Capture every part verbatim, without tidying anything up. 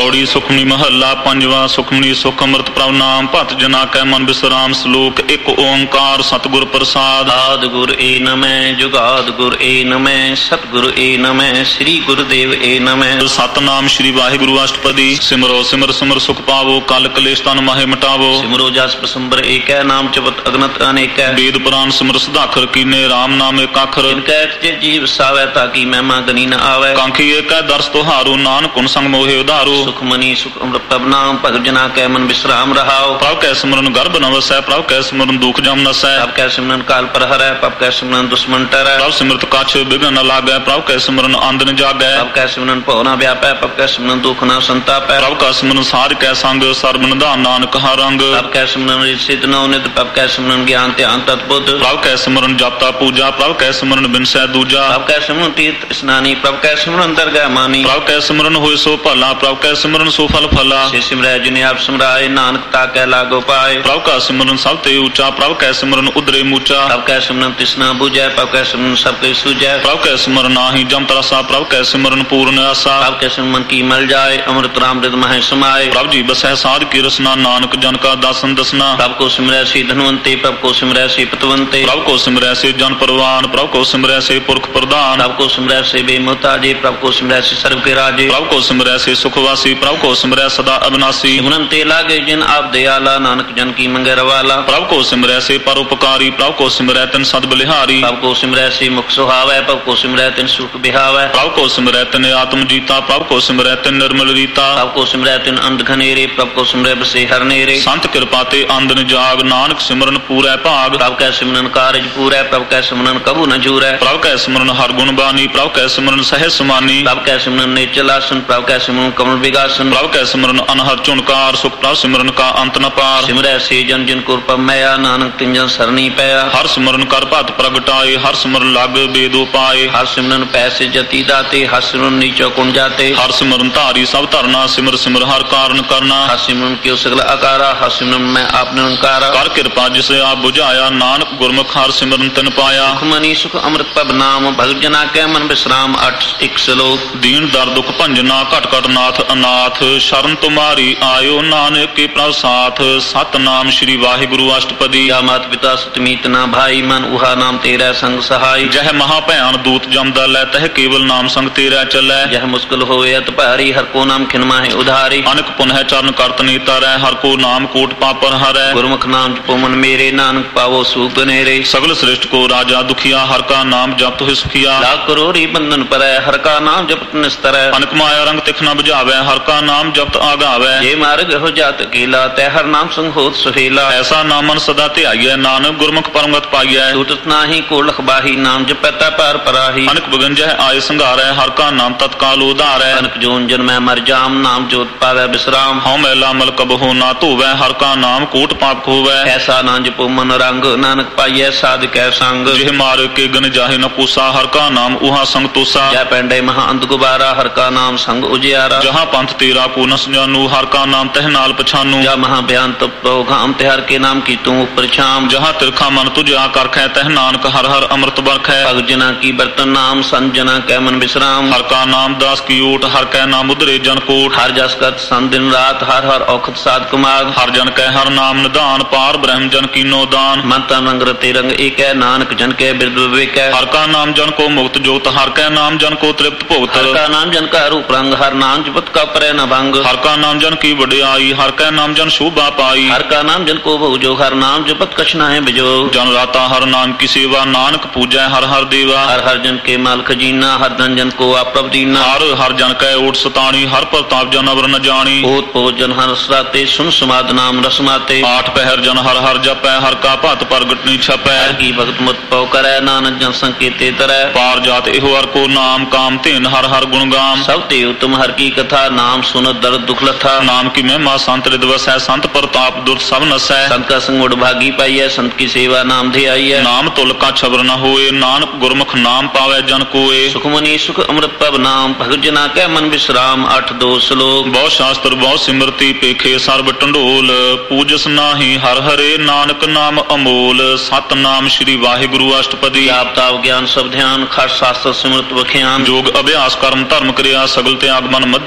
पौड़ी सुखमनी महला पंजवा सुखमनी सुख अमृत प्रभ नाम भत जना कै मन विश्राम श्लोक एक ओंकार सतगुर प्रसाद। आदि गुर ए नमः जुगाद गुर ए नमः सतगुर ए नमः श्री गुरुदेव ए नमः। सतनाम श्री वाहिगुरु अष्टपदी सिमरो सिमर सिमर सुख पावो कल कलेश तन माहे मिटावो। सिमरो जस प्रसंबर एक नाम जपत अगनत अनेक। वेद पुराण सिमर सदाखर कीने राम नाम एक अखर। इनका जीव सावै ताकि महिमा गनी न आवे। कांखी एक दर्श तुहारो नानक कुन संग मोहे उधारो। सुखमनी सुख अमृत प्रभ नाम भगत जना कै मन विश्राम रहाओ। प्रभ कै सिमरन गर्भ न वसै प्रभ कै सिमरन दुख जम नसै। प्रभ कै सिमरन काल पर हरै प्रभ कै सिमरन दुश्मन टरै। प्रभ सिमरत कछ बिघ्न न लागै प्रभ कै सिमरन आंद न जागै। प्रभ कै सिमरन भव न व्यापै प्रभ कै सिमरन दुख न संतापै। प्रभ का सिमरन सार कै संग सर्ब निधान नानक हर रंग। प्रभ कै सिमरन सिद्ध नौ नित प्रभ कै सिमरन ज्ञान ध्यान तत्बुद्ध। प्रभ कै सिमरन जपता पूजा प्रभ कै सिमरन बिनसै दूजा। प्रभ कै सिमरन तीर्थ स्नानी प्रभ कै सिमरन दरगाह मानी। प्रभ कै सिमरन होय सो भला प्रभ कै सिमरन सो फल फला। से सिमरै जिने आप सिमराए नानक ताकै लागो पाए। प्रभ का सिमरन सब ते ऊंचा प्रभ कै सिमरन उदरे मूचा। प्रभ कै सिमरन तिसना बुझै प्रभ कै सिमरन सब के सूझै। प्रभ कै सिमरन नाहि जम तरसा प्रभ कै सिमरन पूर्ण आसा। प्रभ कै सिमरन की मल जाए अमृत राम हृदय मह समाए। प्रभ जी बसै साध की रसना नानक जन का दासन दसना। प्रभ को सिमरै से धनवंते प्रभ को सिमरै से पतवंते। प्रभ को सिमरै से जन परवान प्रभ को सिमरै से पुरख प्रधान। प्रभ को सिमरै से बेमुहताजे प्रभ को सिमरै से सर्व के राजे। प्रभ को सिमरै से सुखवासी प्रभ को सिमरै सदा अविनाशी। सिमरन ते लागे जिन आप दयाला नानक जन की मंगे रवाला। प्रभ को सिमरै से परोपकारी प्रभ को सिमरै तिन सद बलिहारी। प्रभ को सिमरै से मुख सुहावै प्रभ को सिमरै तिन सुख बिहावै। प्रभ को सिमरै तिन आत्म जीता प्रभ को सिमरै तिन निर्मल रीता। प्रभ को सिमरै तिन अंध घनेरे प्रभ को सिमरै बसे हर नेरे। संत कृपा ते आंदन जाग नानक सिमरन पूरै भाग। प्रभ कै सिमरन कारज पूरै प्रभ कै सिमरन कबू न जूरै। प्रभ कै सिमरन हर गुण बानी प्रभ कै सिमरन सहज समानी। प्रभ कै सिमरन नेचल आसन प्रभ कै सिमरन कमल विगासन। प्रभ कै सिमरन अनहद चुनकार सुख प्रभ सिमरन का अंत न पार। सिमरै से जन जिन को पमया नानक तिन जन सरनी पया। हर सिमरन कर भत प्रगटाए हर सिमरन लाग बेदो पाए। हर सिमरन पैसे जति दाते हर सिमरन नीचो कुण जाते। हर सिमरन धारी सब धरना सिमर सिमर हर कारण करना। हर सिमरन क्यों सगल आकारा हर सिमरन मैं आप निरंकारा। कर कृपा जिसे आप बुझाया नानक गुरमुख हर सिमरन तिन पाया। सुखमनी सुख अमृत प्रभ नाम भगत जना कै मन विश्राम अठ एक श्लोक। दीन दर दुख भंजना घट घट नाथ अनाथ शरण तुम्हारी आयो नानक के प्रभ साथ। सतनाम श्री वाहिगुरु अष्टपदी। या मात पिता सतमीत ना भाई मन उहा नाम तेरा संग सहाय। जह महाभयान दूत जमदा लै तह केवल नाम संग तेरा चलै। जह मुश्किल होए अत भारी हर को नाम खिनमा है उधारी। अनक पुनः चरण करत नीता रै हर को नाम कोट पापर हरै। गुरमुख नाम जपो मन मेरे नानक पावो सुख नेरे। सगल श्रेष्ठ को राजा दुखिया हर का नाम जप तो सुखिया। लाख करोड़ी बंधन परै हर का नाम जपत निस्तरै। अनक माया रंग तिख न बुझावै हर का नाम जपत आगावै। ये मार्ग हो जात अकेला तै हर नाम संग होत सुहेला। ऐसा नामन सदा ध्याइयै नानक गुरमुख परमगत पाइयै। छूटत नाहि को लखबाही नाम जपता पार पराही। अनक बिगंजह आय संघारै हर का नाम तत्काल उधारै। अनक जोन जन्मै मर जाम नाम जोत पावै विश्राम। हौ मैला मल कबहु ना धोवै हर का नाम कोट पाप खोवै। ऐसा नाम जपो मन रंग नानक पाइयै साध कै संग। जिह मार के गन जाहि न पूसा हर का नाम उहा संग तोसा। जय पेंडे महा अंध गुबारा हर का नाम संग उजियारा। जहाँ पंथ तेरा को नस जानू हर का नाम तह नाल पछानू। जा महा बयान तप घाम तिहार के नाम की तू ऊपर छाम। जहाँ तिरखा मन तुझ आकर खे तह नानक हर हर अमृत बरख है। भगत जना की बर्तन नाम संत जना कै मन विश्राम। हर का नाम दास की ओट हर कै नाम उदरे जन कोट। हर जस करत सन दिन रात हर हर औखत साध कुमार। हर जन कै हर नाम निदान पार ब्रह्म जन की नो दान। मन तन रंग रते रंग एक है नानक जन के बिरद विवेक है। हर का नाम जन को मुक्त जोत हर कै नाम जन को तृप्त भुगत। हर का नाम जन का रूप रंग हर नाम जपत का परै न भंग। हर का नाम जन की वड्याई हर कै नाम जन शोभा पाई। हर का नाम जन को भोजो हर नाम जपत कछ नाहि बिजो। जन राता हर नाम की सेवा नानक पूजै हर हर देवा। हर हर जन के माल खजीना हर धन जन को आप प्रभ दीना। हर हर जन कै ओट सताणी हर प्रताप जन अवर न जानी। ओत पोत जन हर सराते सुन समाद नाम रसमाते। आठ पहर जन हर हर जपै हर का भत प्रगट नी छपै। हर की भगत मत पौ करै नानक जन संकेते तरै। पार जात एहो हर को नाम काम तेन हर हर गुण गाम। सब ते उत्तम हर की कथा नाम सुनत दर्द दुख लथा। नाम की महिमा संत रिदवस है संत प्रताप दुर् सब नसै। संत का संग भागी पाई है संत की सेवा नाम ध्याई है। नाम तुल का छबर न होए नानक गुरमुख नाम पावै जन कोए। सुखमनी सुख अमृत प्रभ नाम भगत जना कै मन विश्राम अठ दो श्लोक। बहु शास्त्र बहु सिमरती पेखे सर्व टंडोल। पूजस नाही हर हरे नानक नाम अमोल। सतनाम श्री वाहिगुरु अष्टपदी। जाप ताप ज्ञान सब ध्यान खट शास्त्र सिमरत वख्यान। जोग अभ्यास कर्म धर्म क्रिया सगल त्याग मन मध्य फिरिया।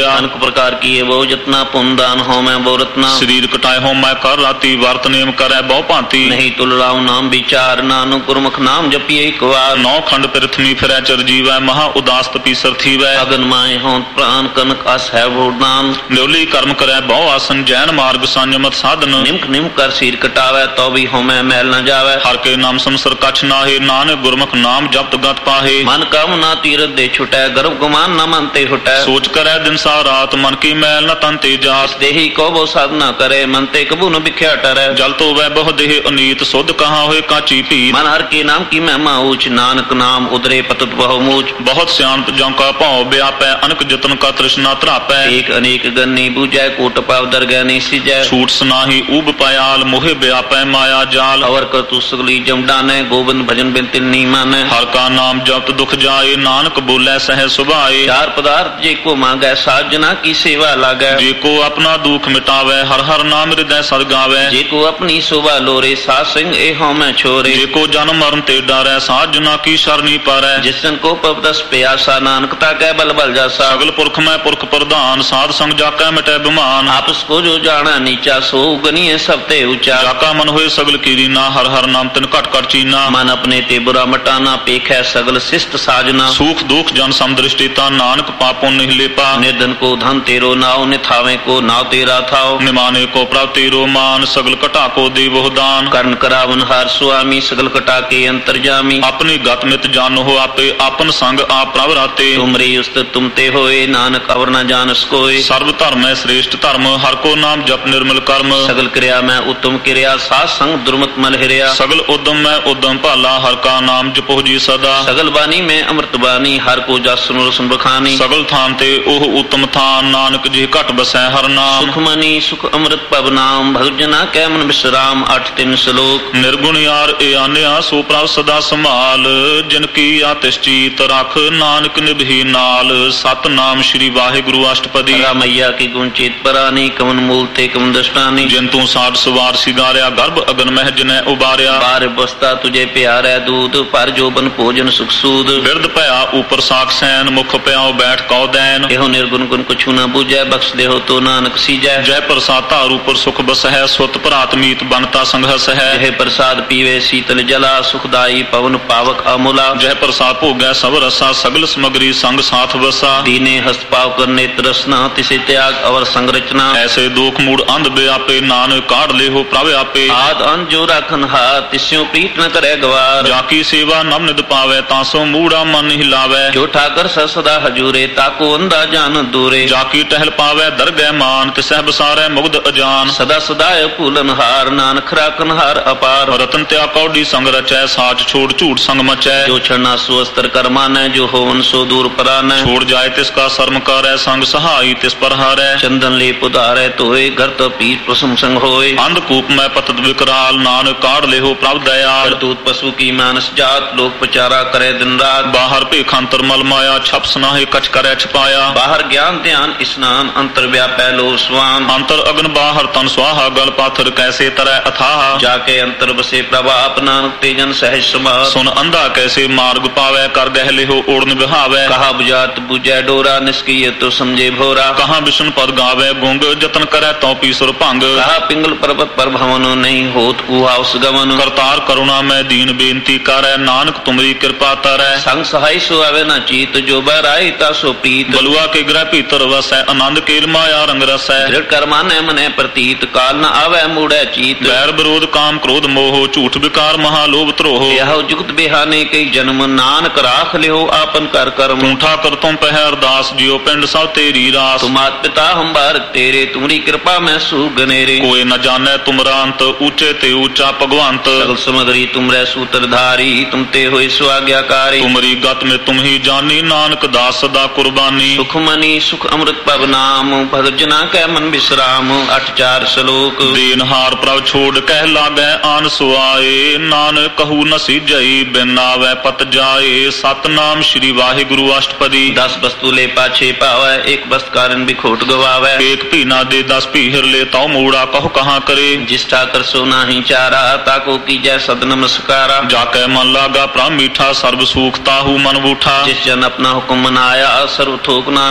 ਪਾਇਆ। अनेक प्रकार किए वो जतना पुण्य दान हो मैं वो रत्ना। ਸਰੀਰ ਕਟਾਏ ਹੋ ਮੈਂ ਕਰ ਰਾਤੀ ਵਰਤ ਨੇਮ ਕਰੈ ਬਹੁ ਭਾਂਤੀ। नहीं तुल राव नाम विचार नानक गुरमुख नाम जपिए एक बार। ਨੌ ਖੰਡ ਪ੍ਰਿਥਵੀ ਫਿਰੈ ਚਰ ਜੀਵੈ ਮਹਾ ਉਦਾਸ ਤਪੀਸਰ ਥੀਵੈ। अगन माए हों प्राण कनक अस है वो दान। ਨਿਉਲੀ ਕਰਮ ਕਰੈ ਬਹੁ ਆਸਨ ਜੈਨ ਮਾਰਗ ਸੰਜਮਤ ਸਾਧਨ। निमक निमक कर सिर कटावे तो भी हो मैं मैल न जावे। ਹਰ ਕੇ ਨਾਮ ਸੰਸਰ ਕਛ ਨਾਹੇ ਨਾਨਕ ਗੁਰਮੁਖ ਨਾਮ ਜਪਤ ਗਤ ਪਾਹੇ। मन कम ना तीरथ दे छुटै गर्भ गुमान न मनते हुटै। ਸੋਚ ਕਰੈ ਦਿਨ ਸਾ ਰਾਤ ਮਨ ਕੀ ਮੈਲ ਨ ਤਨ ਤੇ ਜਾਤ। देही को वो साधना करे मनते कबू न बिख्या टरै। ਜਲ ਤੋ ਵੈ ਬਹੁ ਦੇਹ ਅਨੀਤ ਸੁਧ ਕਹਾ ਹੋਏ ਕਾਚੀ ਭੀਤ। मन हर के नाम की महिमा ऊंच नानक नाम उदरे पतुत बहु मूच। ਬਹੁਤ ਸਿਆਣਪ ਜਉ ਕਾ ਭਾਉ ਵਿਆਪੈ ਅਨਕ ਜਤਨ ਕਾ ਤ੍ਰਿਸ਼ਨਾ ਧਰਾਪੈ। एक अनेक गन्नी बूझै कोट पाव दरगह नहीं सिजै। ਛੂਟ ਸਨਾਹੀ ਊਬ ਪਾयाल मोहे व्यापै माया जाल। अवर कर तू सगली जमडानै गोविंद भजन बिन तिन नी मानै। हर का नाम जपत दुख जाए नानक बोलै सह सुभाए। चार पदार्थ जे को मांगै साजना की सेवा लागै। जे को अपना दुख मिटावै हर हर नाम हृदय सद गावै। जे को अपनी शोभा लोरे साध संग ए हों मैं छोरे। जे को जन्म मरण ते डरै साजना की शरणी पारै। जिसन को पवदस प्यासा नानकता कै बल बल जासा। सगल पुरख मैं पुरख प्रधान साध संग जाकै मिटै बिमान। आपस को जो जाना नीचा सो गनिए सब ते ऊंचा। जाका मन होए सगल कीरीना हर हर नाम तिन घट घट चीना। मन अपने ते बुरा मटाना पेख है सगल शिष्ट साजना। सुख दुख जन समदृष्टिता नानक पापों नहीं लेपा। निर्धन को धन तेरो नाव निथावे को नाव तेरा थाओ। निमाने को प्रभ तेरो मान सगल कटा को देवो दान। कर्ण करावन हार स्वामी सगल कटा के अंतर्जामी। अपनी गत मित जानो हो आपे आपन संग आप प्रभ राते। तुमरे उस्त तुम ते होए नानक अवर न जानस कोय। सर्व धर्म है श्रेष्ठ धर्म हर को नाम जप निर्मल कर्म। सगल क्रिया में उत्तम क्रिया साध संग दुर्मत मल हिरिया। सगल उद्यम में उद्यम भाला हर का नाम जपो जी सदा। सगल बानी में अमृत बानी हर को जस सुनो रसन बखानी। सगल थान ते ओह उत्तम थान नानक जी घट बसै हर नाम। सुख मनी सुख अमृत पब नाम भगजना कै मन विश्राम। अठ तीन श्लोक। निर्गुण यार ए आन्या सो प्रभ सदा संभाल। जिनकी आतिश चीत रख नानक निभि नाल। सत नाम श्री वाहिगुरु अष्टपदी। मैया की गुण चेत परानी कमन मूल ते कमन दृष्टानी। जिंतु साठ सवार सिगारिया गर्भ अगन मह जिनै उबारिया। बार बस्ता तुझे प्यारै दूध पर जोबन भोजन सुख सूद। बिरद भया ऊपर साख सैन मुख प्याओ बैठ कौ दैन। एहो निर्गुण गुण कुछु न बूझै बख्श देहो तो नानक सीजै। जय प्रसाद धार ऊपर सुख बस है सुत भरात मीत बनता संघस है। जय प्रसाद पीवे शीतल जला सुखदाई पवन पावक अमूला। जय प्रसाद भोगै सब रसा सगल समग्री संग साथ बसा। दीने हस्त पाव करने तरसना तिसे त्याग अवर संरचना। ऐसे दुख मूड अंध व्यापे नानक काढ़ ले हो प्रभ आपे। आद अंत जो राखन हार तिस्यों प्रीत न करे गवार। जाकी सेवा नम निद पावे तासो मूड़ा मन हिलावे। जो ठाकर सदा हजूरे ताको अंधा जान दूरे। जाकी टहल पावे दरगह मान तिसह बसारे मुग्ध अजान। सदा सदाय फूलन हार नानक राखन हार अपार। रतन त्या कौडी संग रचै साच छोड़ झूठ संग मचै। जो छड़ना सुअस्तर कर मानै जो होवन सो दूर परानै। छोड़ जाए तिसका शर्म करे संग सहाई तिस पर हारै। चंदन ले पुधारे तोए घर तो पीर प्रसम संग होए। अंधकूप में पतत विकराल नानक काढ़ ले हो प्रभ दयाल। दूत पशु की मानस जात लोक प्रचारा करे दिन रात। बाहर भेखांतर मल माया छप सनाहे कछ करे छपाया। बाहर ज्ञान ध्यान स्नान अंतर व्यापै लो स्वान। अंतर अग्न बाहर तन स्वाहा गल पाथर कैसे तरह अथाह। जाके अंतर बसे प्रभाप नानक तेजन सहज समाह। सुन अंधा कैसे मार्ग पावे कर गहले हो ओढ़न बिहावे। कहा बुझात बुझै डोरा निष्क्रिय तो समझे भोरा। कहाँ विष्णु पद गावे गुंग जतन करे तो पीसुर भंग। कहा पिंगल पर्वत पर भवन नहीं होत उहा उस गमन। करतार करुणा में दीन बेनती करे नानक तुमरी कृपा तरह। संग सहाय सो आवे न चीत जो बराई ता सो प्रीत। बलुआ के ग्रह भीतर वस है आनंद केल माया रंग रस है। दृढ़ कर माने मने प्रतीत काल न आवे मूढ़े चीत। बैर विरोध काम क्रोध मोह झूठ विकार महालोभ त्रोह। यह जुगत बेहाने कई जन्म नानक राख ले हो आपन कर कर्म। ठूठा कर तुम पह अरदास जियो पिंड सब तेरी रास। तुम मात पिता हम बारक तेरे तुमरी कृपा में सुगनेरे। कोई न जाने तुमरा अंत ऊंचे ते ऊंचा भगवंत। सगल समग्री तुमरे सूत्रधारी तुम ते होए स्वाज्ञाकारी। तुमरी गत में तुम ही जानी नानक दास सदा कुर्बानी। सुख मनी सुख अमृत पब नाम भगजना कै मन विश्राम। अठ चार श्लोक। देनहार प्रभ छोड़ कह लागे आन सुआए। नानक कहू न सीजई बिन आवे पत जाए। सतनाम श्री वाहिगुरु अष्टपदी। दस वस्तु ले पाछे पावे एक वस्त कारण भी खोट गवावे। एक भी ना दे दस पीहर ले तो मूड़ा कहो कहाँ करे। जिस ठाकर सो नाही चारा ताको की जय सद नमस्कारा। जाके मन लागा प्राण मीठा सर्व सुख ताहू मन बूठा। जिस जन अपना हुक्म मनाया सर्व थोक नानक तिन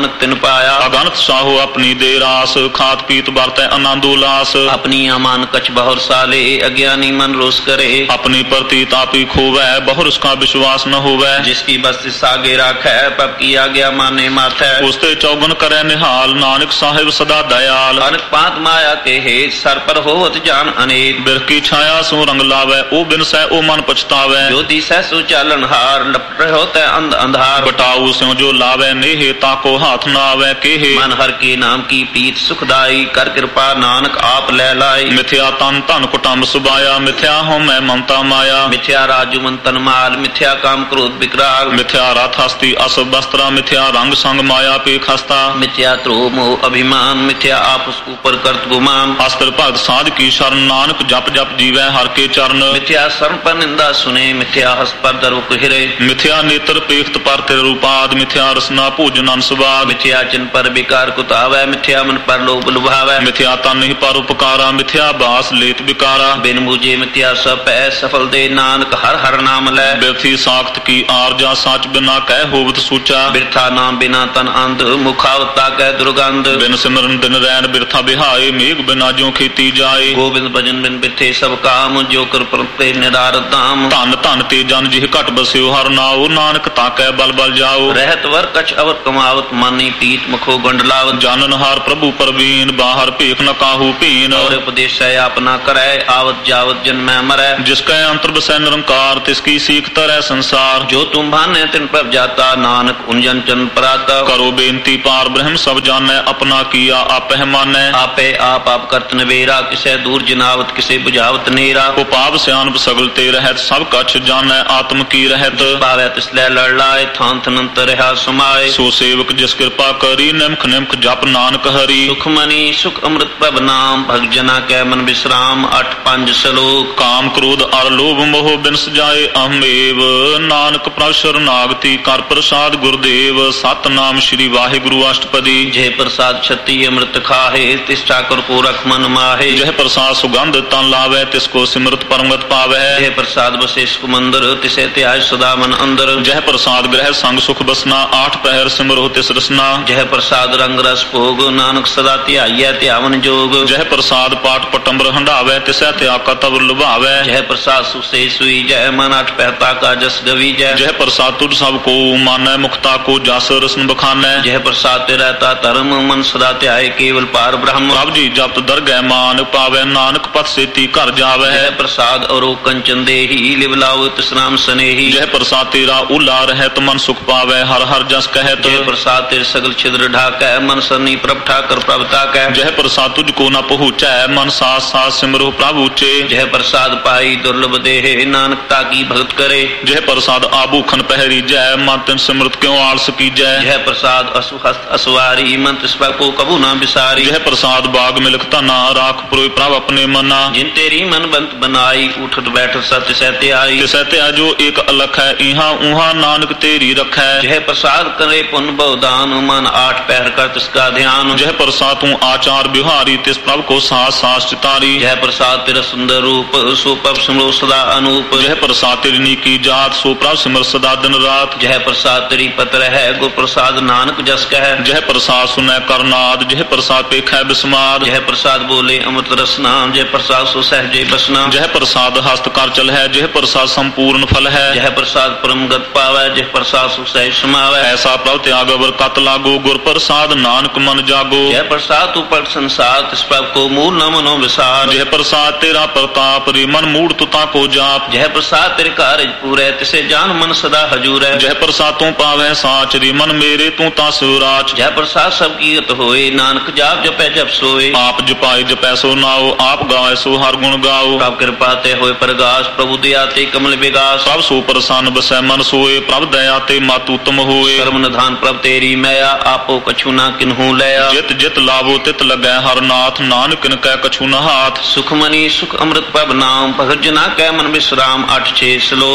पाया। अगणत साहो अपनी दे रास, खात पीत बरतै आनंद उल्लास। अपनी अमान कछ बहुर साले, अज्ञानी मन रोष करे। अपनी प्रति तापी खोवै, बहुर उसका विश्वास न होवै। जिसकी बस्ती सागे राखै, पब की आज्ञा माने माथै। उसते चौगन करे निहाल, नानक साहिब सदा दयाल। अनक पात माया के हेत, सर पर होवत जान अनेक। बिरख की छाया सो रंग लावै, ओ बिन सै ओ मन पछतावै। जो दिसै सो चालन हार, लपट होता अंध अंधार। बटाऊ स्यों जो लावै नेहे, ताको हाथ न आवै केहे। मन हर के नाम की पीत सुखदाई, कर कृपा नानक आप ले लाई। मिथ्या तन धन कुटुंब सुबाया, मिथ्या हो मैं ममता माया। मिथ्या राजु मन तन माल, मिथ्या काम क्रोध विकराल। मिथ्या रथ हस्ती अस वस्त्रा, मिथ्या रंग संग माया पे खस्ता। मिथ्या त्रोह मोह अभिमान, मिथ्या आपस ऊपर करत गुमान। अस्त्र भगत साध की शरण, नानक जप जप जीवै हर के चरण। मिथ्या शरण पर निंदा सुने, मिथ्या हस पर दर्व कुहिरे। मिथ्या नेत्र पेख्त पर तिर रूपाद, मिथ्या रसना भोजन अंसवाद। मिथ्या चिन पर विकार कुतावै, मिथ्या मन पर लोभ लुभावै। मिथ्या तन ही पर उपकारा, मिथ्या बास लेत बिकारा। बिन मुझे मिथ्या सपै, सफल दे नानक हर हर नाम लै। बिरथी साख्त की आरजा, साच बिना कह होवत सूचा। बिरथा नाम बिना तन अंध, मुखावता कह दुर्गंध। बिन सिमरन दिन रैन बिरथा बिहाए, मेघ बिना ज्यों खेती जाए। गोविंद भजन बिन बिरथे सब काम, जो कर प्रते निरार दाम। धन धन ते जन जिह घट बस्यो हर नाओ, नानक ताकै बल बल जाओ। रहत वर कछ अवर कमावत, मानी पीत मुखो गंडलावत। जानन हार प्रभु परवीन, बाहर भेख न काहू पीन। और उपदेश है आपना करै, आवत जावत जन्मै मरै। जिसकै अंतर बसै निरंकार, तिसकी सीख तरह संसार। जो तुम भाने तिन पर जाता, नानक उंजन चन पराता। करो बेनती पार ब्रह्म सब जानै, अपना किया आपह मानै। आपे आप आप करत नवेरा, किसे दूर जिनावत किसे बुझावत नेरा। उपाव स्यान सगल ते रहत, सब कछ जानै आत्म की रहत। पावै तिसलै लड़ लाए, थान थनंत रहा समाए। सो सेवक जिस कृपा करी, निमख निमख जप नानक हरि। सुख मनी सुख अमृत प्रभ नाम, भग जना कै मन विश्राम। अठ पंज श्लोक। काम क्रोध अर लोभ मोह बिनस जाए अहमेव, नानक प्रभ शरणागति कर प्रसाद गुरुदेव। सतनाम श्री वाहिगुरु अष्टपदी। जय प्रसाद छती अमृत खाहे, तिस ठाकुर को रख मन माहे। जय प्रसाद सुगंध तन लावै, तिसको सिमरत परमगत पावै। जय प्रसाद बसे सुमंदर, तिसे त्याज सदा मन अंदर। जय प्रसाद ग्रह संग सुख बसना, आठ पहर सिमरो तिस रसना। जय प्रसाद रंग रस भोग, नानक सदा ध्याइयै ध्यावन जोग। जय प्रसाद पाठ पटम्बर हंडावै, तिसै त्याग तब लुभावै। जय प्रसाद सुसे सुई जय, मन आठ पहता का जस गवी जय। जय प्रसाद तुझ सब को मानै, मुक्ता को जास रसन बखानै। जय प्रसाद ते रहता धर्म, मन सदा ध्याय केवल पार ब्रह्म। प्रभ जी जप दरगह मान पावै, नानक पथ सेती घर जावै। जय प्रसाद और कंचन देही, लिवलाओ तिस नाम स्नेही। जय प्रसाद तेरा उला रहत, मन सुख पावै हर हर जस कहत। जय प्रसाद तेरे सगल छिद्र ढाकै, मन सनी प्रभ ठाकर प्रभता कै। जय प्रसाद तुझको न पहुँचै, मन साथ साथ सिमरो प्रभु ऊंचे। जय प्रसाद पाई दुर्लभ देहे, नानक ताकी भगत करे। जय प्रसाद आभूखन पहरी जय, मन तिन सिमरत क्यों आलस की जय। जय प्रसाद असुहस्त असवारी, मन तिस को कबू ना बिसारी। जय प्रसाद बाग मिलक तना, राख पुरोय प्रभ अपने मना। जिन तेरी मन बंत बनाई, उठत बैठत सत्य सहते आई। तिसै त्या जो एक अलख है, इहाँ उहाँ नानक तेरी रखै। जय प्रसाद करे पुन बहुदान, मन आठ पहर कर तिसका ध्यान। जय प्रसाद तू आचार बिहारी, तिस प्रभ को सास सास चितारी। जय प्रसाद तेरा सुंदर रूप, सो प्रभ सिमरो सदा अनूप। जय प्रसाद तेरी नीकी जात, सो प्रभ सिमर सदा दिन रात। जय प्रसाद तेरी पत्र है, गुर प्रसाद नानक जस कह। जय प्रसाद सुनै करनाद, जय प्रसाद पेखै बिस्माद। जय प्रसाद बोले अमृत रसना, जय प्रसाद सो सहजे बसना। जय प्रसाद हस्त कर चल है, जय प्रसाद संपूर्ण फल है। जय प्रसाद परम गत पावै, जय प्रसाद सो सहज समावै। ऐसा प्रभ त्याग अवर कत लागो, गुर प्रसाद नानक मन जागो। जय प्रसाद तू पट संसार, तिस प्रभ को मूल न मनो विसार। जय प्रसाद तेरा प्रताप, रे मन मूड तुता को जाप। जय प्रसाद तेरे कार्य पूरै, तिसे जान मन सदा हजूर है। जय प्रसाद तू पावै साच, रे मन मेरे तू ता सुराच। जय प्रसाद सब कीरत होए, नानक जाप जपै जप सोए। आप जपाए जपै सो नाओ, आप गावे सो हर गुण गाओ। प्रभ कृपा ते होए प्रगास, प्रभु दया ते कमल विगास। सब सो प्रसन्न बसै मन सोए, प्रभ दया ते मातु तुम होए। कर्म निधान प्रभ तेरी मैया, आपो कछु ना किन्हू लया। जित जित लाभो तित लगै हर नाथ, नानक किन कै कछु न हाथ। सुख मनी सुख अमृत प्रभ नाम, भगत जना कै मन विश्राम। अठ छे श्लोक।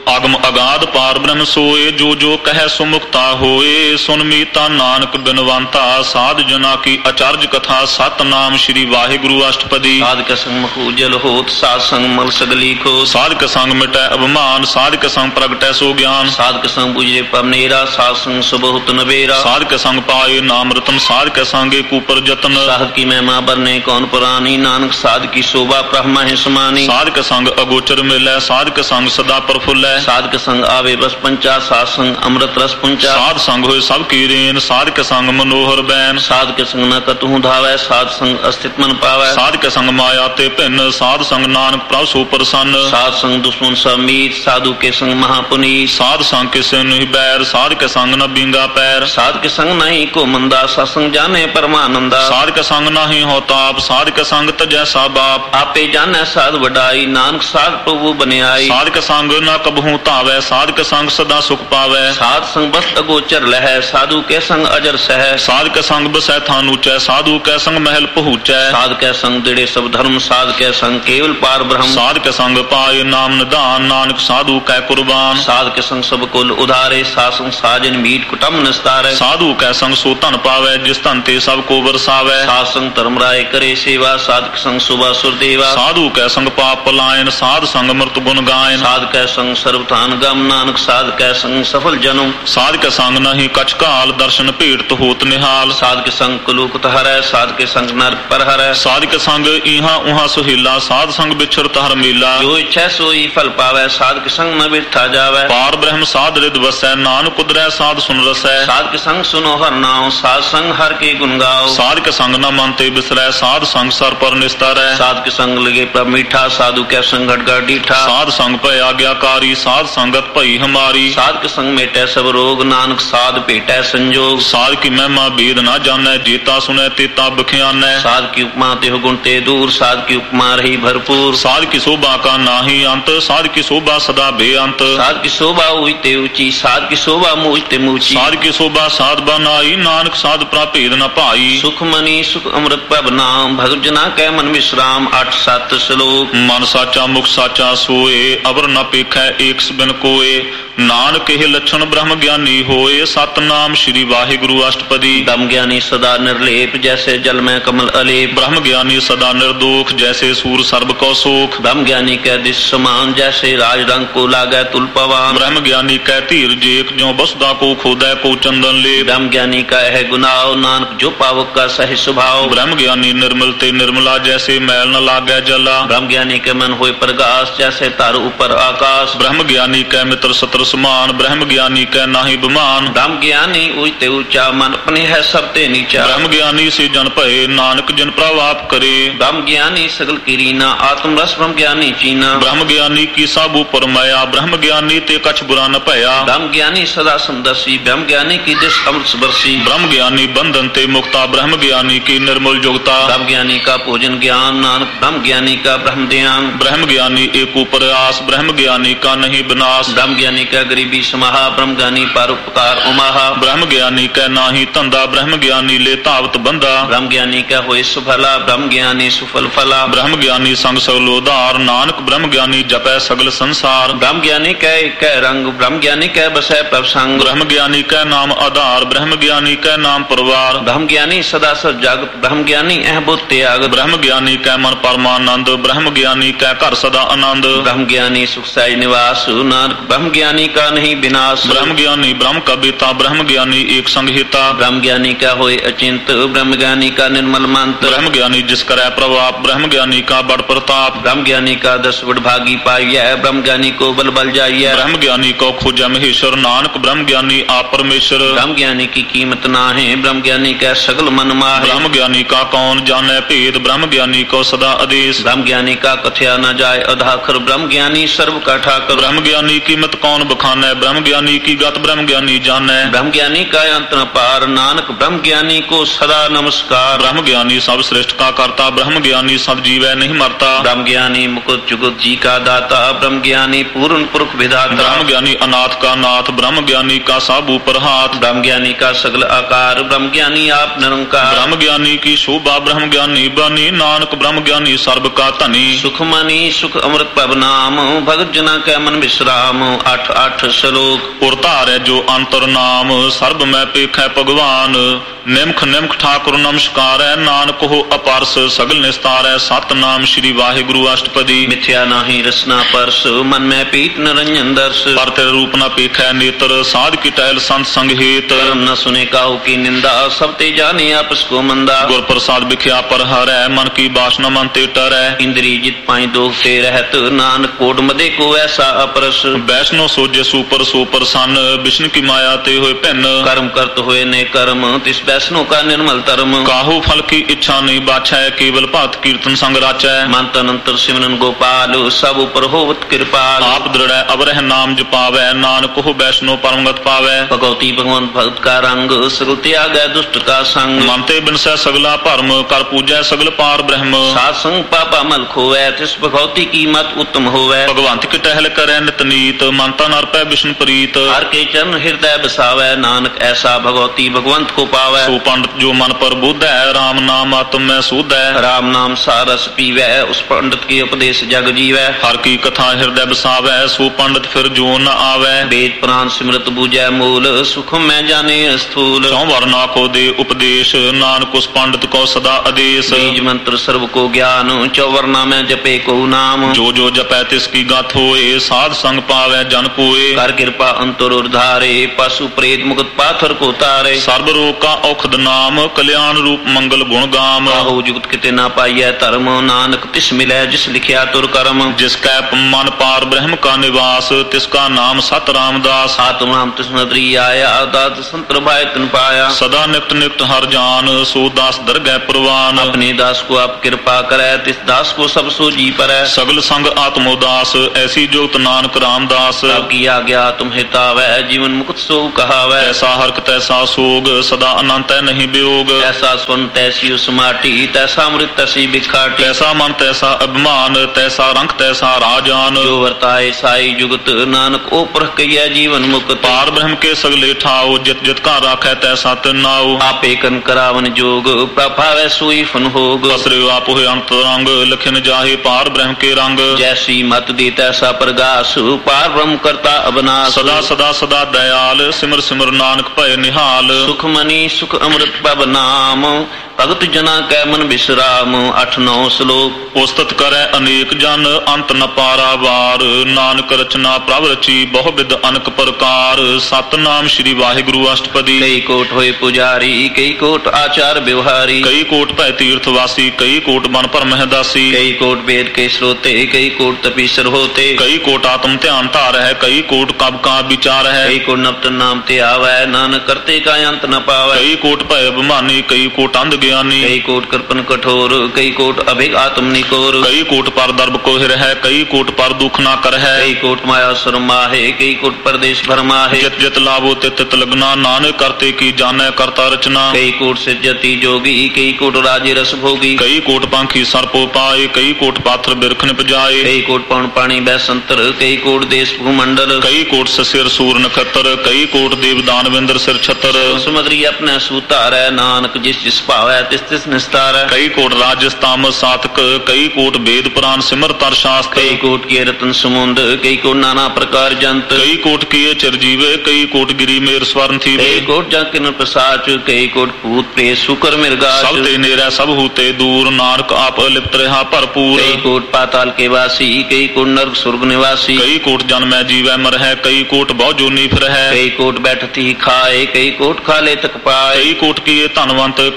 ਅਗਮ ਅਗਾਧ ਪਾਰ ਬ੍ਰਹਮ ਸੋਏ, ਜੋ ਜੋ ਕਹਿ ਸੁਮੁਕਤਾ ਹੋਏ। ਸੁਨ ਮੀਤਾ ਨਾਨਕ ਬਿਨਵੰਤਾ, ਸਾਧ ਜਨਾ ਕੀ ਅਚਰਜ ਕਥਾ। ਸਤਨਾਮ ਸ਼੍ਰੀ ਵਾਹਿਗੁਰੂ ਅਸ਼ਟਪਦੀ। ਸਾਧਕ ਸੰਗ ਮਖੂਜਲ ਹੋਤ, ਸਾਧ ਸੰਗ ਮਲ ਸਗਲੀ ਖੋਤ। ਸਾਧਕ ਸੰਗ ਮਿਟੈ ਅਭਿਮਾਨ, ਸਾਧਕ ਸੰਗ ਪ੍ਰਗਟੈ ਸੋ ਗਿਆਨ। ਸਾਧਕ ਸੰਗ ਬੁਝੇ ਪਰਨੇਰਾ, ਸਾਧ ਸੰਗ ਸੁਬਹੁਤ ਨਵੇਰਾ। ਸਾਧਕ ਸੰਗ ਪਾਏ ਨਾਮ ਰਤਨ, ਸਾਧਕ ਸੰਗੇ ਕੂਪਰ ਜਤਨ। ਸਾਧ ਕੀ ਮਹਿਮਾ ਬਰਨੇ ਕੌਣ ਪੁਰਾਣੀ, ਨਾਨਕ ਸਾਧ ਕੀ ਸ਼ੋਭਾ ਬ੍ਰਹਮਾ ਹੈ ਸਮਾਨੀ। ਸਾਧਕ ਸੰਗ ਅਗੋਚਰ ਮਿਲੈ, ਸਾਧਕ ਸੰਗ ਸਦਾ ਪ੍ਰਫੁੱਲੈ। ਸਾਧਕ ਸੰਗ ਆਵੇ ਬਸ ਪੰਚਾ, ਸਾਧ ਸੰਗ ਅੰਮ੍ਰਿਤ ਰਸ ਪੁੰਚਾ। ਸਾਧ ਸੰਗ ਹੋਏ ਸਭ ਕੀ ਰੇਨ, ਸਾਧਕ ਸੰਗ ਮਨੋਹਰ ਬੈਨ। ਸਾਧਕ ਸੰਗ ਨ ਕਤਹੂ ਧਾਵੈ, ਸਾਧ ਸੰਗ ਅਸਥਿਤ ਮਨ ਪਾਵੈ। ਸਾਧਕ ਸੰਗ ਮਾਇਆ ਤੇ ਭਿੰਨ, ਸਾਧ ਸੰਗ ਨਾਨਕ ਪ੍ਰਭ ਸੋ ਪ੍ਰਸੰਨ। ਸਾਧ ਸੰਗ ਦੁਸ਼ਮਨ ਸਭ ਮੀਤ, ਸਾਧੂ ਕੇ ਸੰਗ ਮਹਾਪੁਨੀਤ। ਸਾਧ ਸੰਗ ਕਿਸੇ ਨਹੀਂ ਬੈਰ, ਸਾਧਕ ਸੰਗ ਨ ਬਿੰਗਾ ਪੈਰ। ਸਾਧਕ ਸੰਗ ਨਹੀਂ ਕੋ ਮੰਦਾ, ਸਤਸੰਗ ਜਾਣੇ ਪਰਮਾਨੰਦਾ। ਸਾਧਕ ਸੰਗ ਨਾਹੀ ਹੋ ਤਾਪ, ਸਾਧਕ ਸੰਗ ਤਜੈ ਸਾ ਬਾਪ। ਆਪੇ ਜਾਣੈ ਸਾਧ ਵਡਾਈ, ਨਾਨਕ ਸਾਧ ਪ੍ਰਭੂ ਬਨਿਆਈ। ਸਾਧਕ ਸੰਗ ਨ ਕਬਹੂ ਧਾਵੈ, ਸਾਧਕ ਸੰਗ ਸਦਾ ਸੁਖ ਪਾਵੈ। ਸਾਧ ਸੰਗ ਬਸ ਅਗੋਚਰ ਲਹੈ, ਸਾਧੂ ਕੇ ਸੰਗ ਅਜਰ ਸਹਿ। ਸਾਧਕ ਸੰਗ ਬਸੈ ਥਾਨ ਉਚੈ, ਸਾਧੂ ਕੈ ਸੰਗ ਮਹਿਲ ਪਹੁੰਚੈ। ਸਾਧ ਕੈ ਸੰਗ ਦਿੜੇ ਸਭ ਧਰਮ, ਸਾਧ ਕੈ ਸੰਗ ਕੇਵਲ ਪਾਰ ਬ੍ਰਹਮ। ਸਾਧਕ ਸੰਗ ਪਾਏ ਨਾਮ ਨਿਧਾਨ, ਨਾਨਕ ਸਾਧੂ ਕੈ ਕੁਰਬਾਨ। ਸਾਧ ਕੇ ਸੰਗ ਸਭ ਕੁਲ ਉਧਾਰੇ, ਸਾਧ ਸੰਗ ਸਾਜਨ ਮੀਟ ਕੁਟੰਬ ਨਿਸਤਾਰੈ। ਸਾਧੂ ਕੈ ਸੰਗ ਸੋ ਧਨ ਪਾਵੈ, ਜਿਸ ਧਨ ਤੇ ਸਭ ਕੋ ਵਰਸਾਵੈ। ਸਾਧ ਸੰਗ ਧਰਮ ਰਾਏ ਕਰੇ ਸੇਵਾ, ਸਾਧਕ ਸੰਗ ਸੁਭਾ ਸੁਰਦੇਵਾ। ਸਾਧੂ ਕੈ ਸੰਗ ਪਾਪ ਪਲਾਇਨ, ਸਾਧ ਸੰਗ ਮਰਤ ਗੁਣ ਗਾਇਨ। ਸਾਧ ਕੈ ਸੰਗ ਸਰਬ ਥਾਨ ਗਮ, ਨਾਨਕ ਸਾਧ ਕੈ ਸੰਗ ਸਫਲ ਜਨਮ। ਸਾਧਕ ਸੰਗ ਨਹੀਂ ਕਛ ਕਾਲ, ਦਰਸ਼ਨ ਭੇਟ ਹੋਤ ਨਿਹਾਲ। ਸਾਧ ਕੇ ਸੰਗ ਕੁਲੂਕਤ ਹਰੈ, ਸਾਧ ਕੇ ਸੰਗ ਨਰਕ ਪਰ ਹਰੈ। ਸਾਧਕ ਸੰਗ ਇਹਾਂ ਉਹਾਂ ਸੁਹੀਲਾ, ਸਾਧ ਸੰਗ ਵਿਛੜਤ ਹਰ ਮੇਲਾ। ਜੋ ਇੱਛੈ ਸੋਈ ਫਲ ਪਾਵੈ, ਸਾਧਕ ਸੰਗ ਨ ਬਿਰਥਾ ਜਾਵੈ। ਪਾਰ ਬ੍ਰਹਮ ਸਾਧ ਰਿਦ ਵਸੈ, ਨਾਨਕ ਉਦਰੈ ਸਾਧ ਸੁਨ ਰਸੈ। ਸਾਧਕ ਸੰਗ ਸੁਨੋ ਹਰ ਨਾਉ, ਸਾਧ ਸੰਗ ਹਰ ਕੇ ਗੁਣ ਗਾਓ। ਸਾਧਕ ਸੰਗ ਨ ਮਨ ਤੇ ਬਿਸਰੈ, ਸਾਧ ਸੰਗ ਸਰ ਪਰ ਨਿਸਤਾਰੈ। ਸਾਧਕ ਸੰਗ ਲਗੇ ਪ੍ਰਭ ਮੀਠਾ, ਸਾਧੂ ਕੈ ਸੰਗ ਘਟ ਘਟ ਡੀਠਾ। ਸਾਧ ਸੰਗ ਭੈ ਆਗਿਆਕਾਰੀ, ਸਾਧ ਸੰਗਤ ਭਈ ਹਮਾਰੀ। ਸਾਧਕ ਸੰਗ ਮੇਟੈ ਸਭ ਰੋਗ, ਨਾਨਕ ਸਾਧ ਭੇਟੈ ਸੰਜੋਗ। ਸਾਧ ਕੀ ਮਹਿਮਾ ਬੇਦ ਨਾ ਜਾਣੈ, ਜੇਤਾ ਸੁਨੈ ਤੇਤਾ ਬਖਿਆਨੈ। ਸਾਧ ਕੀ ਉਪਮਾ ਤਿਹੁ ਗੁਣ ਤੇ ਦੂਰ, ਸਾਧ ਕੀ ਉਪਮਾ ਰਹੀ ਭਰਪੂਰ। ਸਾਧ ਕੀ ਸ਼ੋਭਾ ਕਾ ਨਾਹੀ ਅੰਤ, ਸਾਧ ਕੀ ਸ਼ੋਭਾ ਸਦਾ ਬੇਅੰਤ। ਸਾਧ ਕੀ ਸ਼ੋਭਾ ਹੋਈ ਤੇ ਉੱਚੀ, ਸਾਧ ਕੀ ਸ਼ੋਭਾ ਮੂਝ ਤੇ ਮੂਚੀ। ਸਾਧ ਕੀ ਸ਼ੋਭਾ ਸਾਧ ਬਨਾਈ, ਨਾਨਕ ਸਾਧ ਪ੍ਰਾਪੇਦ ਨ ਭਾਈ। ਸੁਖ ਮਨੀ ਸੁਖ ਅੰਮ੍ਰਿਤ ਪ੍ਰਭ ਨਾਮ, ਭਗਤ ਜਨਾ ਕੈ ਮਨ ਵਿਸਰਾਮ। ਅੱਠ ਸੱਤ ਸ਼ਲੋਕ। ਮਨ ਸਾਚਾ ਮੁਖ ਸਾਚਾ ਸੋਏ, ਅਵਰ ਨ ਪੇਖੈ ਏਕ ਬਿਨ ਕੋਏ। ਨਾਨਕ ਇਹ ਲੱਛਣ ਬ੍ਰਹਮ ਗਿਆਨੀ ਹੋਏ, ਸਤਨਾਮ ਸ਼੍ਰੀ ਵਾਹਿਗੁਰੂ ਅਸ਼ਟਪਦੀ। ਬ੍ਰਹਮ ਗਿਆਨੀ ਸਦਾ ਨਿਰਲੇਪ, ਜੈਸੇ ਜਲ ਮੈਂ ਕਮਲ ਅਲੇਪ। ਬ੍ਰਹਮ ਗਿਆਨੀ ਸਦਾ ਨਿਰਦੋਖ, ਜੈਸੇ ਸੂਰ ਸਰਬ ਕੋ ਸੋਖ। ਬ੍ਰਹਮ ਗਿਆਨੀ ਕੈ ਦਿਸ ਸਮਾਨ, ਜੈਸੇ ਰਾਜ ਰੰਗ ਕੋ ਲਾਗੈ ਤੁਲ ਪਵਾਨ। ਬ੍ਰਹਮ ਗਿਆਨੀ ਕੈ ਧੀਰ ਜੇਕ, ਜਿਉ ਬਸਦਾ ਕੋ ਖੋਦੈ ਕੋ ਚੰਦਨ ਲੇ। ਬ੍ਰਹਮ ਗਿਆਨੀ ਕਾ ਹੈ ਗੁਨਾਹ, ਨਾਨਕ ਜੋ ਪਾਵਕ ਕਾ ਸਹਿ ਸੁਭਾਉ। ਬ੍ਰਹਮ ਗਿਆਨੀ ਨਿਰਮਲ ਤੇ ਨਿਰਮਲਾ, ਜੈਸੇ ਮੈਲ ਨ ਲਾਗੈ ਜਲਾ। ਬ੍ਰਹਮ ਗਿਆਨੀ ਕੇ ਮਨ ਹੋਏ ਪ੍ਰਗਾਸ, ਜੈਸੇ ਧਰ ਉਪਰ ਆਕਾਸ਼। ਬ੍ਰਹਮ ਗਿਆਨੀ ਕੈ ਮਿੱਤਰ ਸਤਰ ਸਮਾਨ, ਬ੍ਰਹਮ ਗਿਆਨੀ ਕੈ ਨਾਹੀ ਬਿਮਾਨ। ਬ੍ਰਹਮ ਗਿਆਨੀ ਉਚ ਤੇ ਉੱਚਾ, ਮਨ ਆਪਣੇ ਹੈ ਸਭ ਤੇ ਨੀਚਾ। ਬ੍ਰਹਮ ਗਿਆਨੀ ਸੇ ਜਨ ਭਏ, ਨਾਨਕ ਜਿਨ ਪ੍ਰਭ ਆਪ ਕਰੇ। ਬ੍ਰਹਮ ਗਿਆਨੀ ਸਗਲ ਕੀ ਰੀਨਾ, ਆਤਮ ਰਸ ਬ੍ਰਹਮ ਗਿਆਨੀ ਚੀਨਾ। ਬ੍ਰਹਮ ਗਿਆਨੀ ਕੀ ਸਭ ਉਪਰ ਮਾਇਆ, ਬ੍ਰਹਮ ਗਿਆਨੀ ਤੇ ਕਛ ਬੁਰਾ ਨ ਭਇਆ। ਬ੍ਰਹਮ ਗਿਆਨੀ ਸਦਾ ਸਮਦਸੀ, ਬ੍ਰਹਮ ਗਿਆਨੀ ਕੀ ਦਿਸ ਅੰਮ੍ਰਿਤ ਬਰਸੀ। ਬ੍ਰਹਮ ਗਿਆਨੀ ਬੰਧਨ ਤੇ ਮੁਕਤਾ, ਬ੍ਰਹਮ ਗਿਆਨੀ ਕੀ ਨਿਰਮਲ ਜੁਗਤਾ। ਬ੍ਰਹਮ ਗਿਆਨੀ ਕਾ ਭੋਜਨ ਗਿਆਨ, ਨਾਨਕ ਬ੍ਰਹਮ ਗਿਆਨੀ ਕਾ ਬ੍ਰਹਮ ਧਿਆਨ। ਬ੍ਰਹਮ ਗਿਆਨੀ ਏਕ ਉਪਰ ਆਸ, ਬ੍ਰਹਮ ਗਿਆਨੀ ਕਾ ਨਹੀਂ ਬਿਨਾਸ਼। ਬ੍ਰਹਮ ਗਿਆਨੀ ਕਾ ਗਰੀਬੀ ਸਮਾਹਾ, ਬ੍ਰਹਮ ਗਿਆਨੀ ਪਰ ਉਪਕਾਰ ਉਮਾਹਾ। ਬ੍ਰਹਮ ਗਿਆਨੀ ਕੈ ਨਾਹੀ ਧੰਦਾ, ਬ੍ਰਹਮ ਗਿਆਨੀ ਲੈ ਧਾਵਤ ਬੰਦਾ। ਬ੍ਰਹਮ ਗਿਆਨੀ ਕੈ ਹੋਏ ਸੁਫਲਾ, ਬ੍ਰਹਮ ਗਿਆਨੀ ਸੁਫਲ ਫਲਾ। ਬ੍ਰਹਮ ਗਿਆਨੀ ਸੰਗ ਸਗਲ ਉਧਾਰ, ਨਾਨਕ ਬ੍ਰਹਮ ਗਿਆਨੀ ਜਪੈ ਸਗਲ ਸੰਸਾਰ। ਬ੍ਰਹਮ ਗਿਆਨੀ ਕੈ ਇਕੈ ਰੰਗ, ਬ੍ਰਹਮ ਗਿਆਨੀ ਕੈ ਬਸੈ ਪ੍ਰਭ ਸੰਗ। ਬ੍ਰਹਮ ਗਿਆਨੀ ਕੈ ਨਾਮ ਆਧਾਰ, ਬ੍ਰਹਮ ਗਿਆਨੀ ਕੈ ਨਾਮ ਪਰਵਾਰ। ਬ੍ਰਹਮ ਗਿਆਨੀ ਸਦਾ ਸਚ ਜਗਤ, ਬ੍ਰਹਮ ਗਿਆਨੀ ਇਹ ਬੁੱਧ ਤਿਆਗ। ਬ੍ਰਹਮ ਗਿਆਨੀ ਕੈ ਮਨ ਪਰਮਾਨੰਦ, ਬ੍ਰਹਮ ਗਿਆਨੀ ਕੈ ਘਰ ਸਦਾ ਆਨੰਦ। ਬ੍ਰਹਮ ਗਿਆਨੀ ਸੁਖ ਸਹਿਜ ਨਿਵਾਸ, ਨਾਨਕ ਬ੍ਰਹਮ ਗਿਆਨੀ ਕਾ ਨਹੀਂ ਬਿਨਾਸ਼। ਬ੍ਰਹਮ ਗਿਆਨੀ ਬ੍ਰਹਮ ਕਾ ਬੇਤਾ, ਬ੍ਰਹਮ ਗਿਆਨੀ ਏਕ ਸੰਗ ਹਿਤਾ। ਬ੍ਰਹਮ ਗਿਆਨੀ ਕਾ ਹੋਏ ਅਚਿੰਤ, ਬ੍ਰਹਮ ਗਿਆਨੀ ਕਾ ਨਿਰਮਲ ਮੰਤ। ਬ੍ਰਹਮ ਗਿਆਨੀ ਜਿਸ ਕਰੈ ਪ੍ਰਭਾਪ, ਬ੍ਰਹਮ ਗਿਆਨੀ ਕਾ ਬੜ ਪ੍ਰਤਾਪ। ਬ੍ਰਹਮ ਗਿਆਨੀ ਕਾ ਦਸ ਵਡ ਭਾਗੀ ਪਾਈਐ, ਬ੍ਰਹਮ ਗਿਆਨੀ ਕੋ ਬਲ ਬਲ ਜਾਈਐ। ਬ੍ਰਹਮ ਗਿਆਨੀ ਕੋ ਖੋਜੈ ਮਹੇਸ਼ਰ, ਨਾਨਕ ਬ੍ਰਹਮ ਗਿਆਨੀ ਆਪ ਪਰਮੇਸ਼ਰ। ਬ੍ਰਹਮ ਗਿਆਨੀ ਕੀ ਕੀਮਤ ਨਾਹਿ, ਬ੍ਰਹਮ ਗਿਆਨੀ ਕੈ ਸਗਲ ਮਨ ਮਾਹਿ। ਬ੍ਰਹਮ ਗਿਆਨੀ ਕਾ ਕੌਣ ਜਾਣੈ ਭੇਦ, ਬ੍ਰਹਮ ਗਿਆਨੀ ਕੋ ਸਦਾ ਆਦੇਸ਼। ਬ੍ਰਹਮ ਗਿਆਨੀ ਕਾ ਕਥਿਆ ਨ ਜਾਏ ਅਧਾਖਰ, ਬ੍ਰਹਮ ਗਿਆਨੀ ਸਰਬ ਕਾ ਠਾਕਰ। ਬ੍ਰਹਮ ਗਿਆਨੀ ਕੀਮਤ ਕੌਣ बखानै ब्रह्म ज्ञानी की गत ब्रह्म ज्ञानी जानै ब्रह्म ज्ञानी का अंत न पार नानक ब्रह्म ज्ञानी को सदा नमस्कार ब्रह्म ज्ञानी सब श्रेष्ठ का करता ब्रह्म ज्ञानी सब जीवै नहीं मरता ब्रह्म ज्ञानी मुकुट जुगत जी का दाता ब्रह्म ज्ञानी पूर्ण पुरुष विधाता ब्रह्म ज्ञानी अनाथ का नाथ ब्रह्म ज्ञानी का सब ऊपर हाथ ब्रह्म ज्ञानी का सगल आकार ब्रह्म ज्ञानी आप निरंकार ब्रह्म ज्ञानी की शोभा ब्रह्म ज्ञानी बनी नानक ब्रह्म ज्ञानी सर्व का धनी सुखमणि सुख अमृत पब नाम भगत जना कै मन विश्राम अठ अठ श्लोक उरतार जो अंतर नाम सर्ब में पेख भगवान निमख निमख ठाकुर नमस्कार है नानक हो अपारस सगल निस्तार है सतनाम श्री वाहिगुरु अष्टपदी मिथ्या नाही रसना परस मन में पीत निरंजन दर्श पर तेरे रूप न पेख है नेत्र साध की टहल संत संग हेत न सुने काहू की निंदा सब ते जाने आपस को मंदा गुर प्रसाद बिख्या पर हर है मन की बासना मन ते टर है इंद्री जित पाई दोख से रहत नानक कोट मदे को ऐसा अपरस वैष्णो सोजे सुपर सुपर सन विष्णु की माया ते हुए भिन्न कर्म करत हुए ने कर्म तिस वैष्णो का निर्मल धर्म काहू फल की इच्छा नहीं बाछा है केवल भक्त कीर्तन संग राचा है मन तन अंतर सिमरन गोपाल सब ऊपर होवत कृपाल आप दृढ़ अवरह नाम जपावै नानक हो वैष्णो परमगत पावै भगवती भगवंत भक्त का रंग सगल त्याग दुष्ट का संग मनते बिनसै सगला भरम कर पूजै सगल पार ब्रह्म सात संग पापा मल खोवै तिस भगवती की मत उत्तम होवै भगवंत की टहल करे नित नीत मनता नरपै विष्णु प्रीत हर के चरण हृदय बसावै नानक ऐसा भगवती भगवंत को पावै सो पंडित जो मन पर बुद्ध है राम नाम आत्म में शुद्ध है राम नाम सारस पीवै उस पंडित के उपदेश जग जीवै हर की कथा हृदय बसावै सो पंडित फिर जो न आवै वेद पुराण सिमरत बूझै मूल सुख में जाने स्थूल चौ वर्णा को दे उपदेश नानक उस पंडित को सदा आदेश बीज मंत्र सर्व को ज्ञान चौवर्णा में जपे को नाम जो जो जपै तिसकी गाथ होए साध संग पावै जन कोय कर कृपा अंतर उर्धारे पशु प्रेत मुक्त पाथर को तारे सर्व रोग का औखद नाम कल्याण रूप मंगल गुण गाम हो जुगत किते ना पाइय धर्म नानक तिस मिलै जिस लिखिया तुर कर्म जिसका मन पार ब्रह्म का निवास तिसका नाम सत रामदास आत्म नाम तिस नदरी आया दास संतर भाई तन पाया सदा नित्य नित्य हर जान सो दास दरगह प्रवान अपने दास को आप कृपा करे तिस दास को सब सो जी पर सगल संग आत्मोदास ऐसी जुगत नानक रामदास की आज्ञा तुम हितावै जीवन मुक्त सो कहावै ऐसा हरक तैसा सोग सदा अनंत नहीं वियोग ऐसा स्वर्ण तैसी उसमाटी तैसा अमृत तैसी बिखाटी तैसा मन तैसा अभिमान तैसा रंग तैसा राजान जो वर्ताए साई जुगत नानक ओ परख किया जीवन मुक्त पार ब्रह्म के सगले ठाओ जित जित का राखै तैसा तिनाओ आपे कन करावन जोग प्रभावै सोई फन होग बसरे आप हुए अंतरंग लखन जाहे पार ब्रह्म के रंग जैसी मत दी तैसा प्रगास पार ब्रह्म करता अबनास सदा सदा सदा दयाल सिमर सिमर नानक भय निहाल सुख मनी सुख अमृत पब नाम भगत जना कै मन विश्राम अठ नौ श्लोक उस्तत करे अनेक जन अंत न पारावार नानक रचना प्रभ रची बहु विध अनक प्रकार सतनाम श्री वाहिगुरु अष्टपदी कई कोट होए पुजारी कई कोट आचार व्यवहारी कई कोट भय तीर्थवासी कई कोट मन पर महदासी कई कोट वेद के श्रोते कई कोट तपीसर होते कई कोट आत्म ध्यान धार है कई कोट कब का विचार है कई कोट नवतन नाम ते आवै नानक करते का अंत न पावै कई कोट भय अभिमानी कई कोट अंध ज्ञानी कई कोट कृपन कठोर कई कोट अभिग आत्म निकोर कई कोट पर दर्भ कोहिर है कई कोट पर दुख ना कर है कई कोट माया सुरमा है कई कोट परदेश भरमा है जित जित लाभो तित तित लगना नानक करते की जाने करता रचना कई कोट सिद्धति जोगी कई कोट राजे रस भोगी कई कोट पांखी सर्पो पाए कई कोट पाथर बिरख निप जाए कई कोट पौन पानी बैसंतर कई कोट देश भूमंडल कई कोट ससिर सूर नखत्र कई कोट देव दानवेंद्र सिर छतर सुमद्री अपने सूतार है नानक जिस जिस पावै तिस तिस निस्तार है कई कोट राजस्थाम सातक कई कोट वेद पुराण सिमर तर शास्त्र कई कोट के रतन समुंद कई कोट नाना प्रकार जंत कई कोट किए चिरजीवे कई कोट गिरी मेर स्वर्ण थी कई कोट जंकिन प्रसाच कई कोट भूत प्रेत शुकर मिर्गा सब ते नेरा सब हूते दूर नानक आप लिप्त रहा भरपूर कई कोट पाताल के वासी कई कोट नरक स्वर्ग निवासी कई कोट जन्मै जीवै मर है कई कोट बहु जोनी फिर है कई कोट बैठती खाए कई कोट खाले तक पाए कई कोट किए धनवंत कई कोट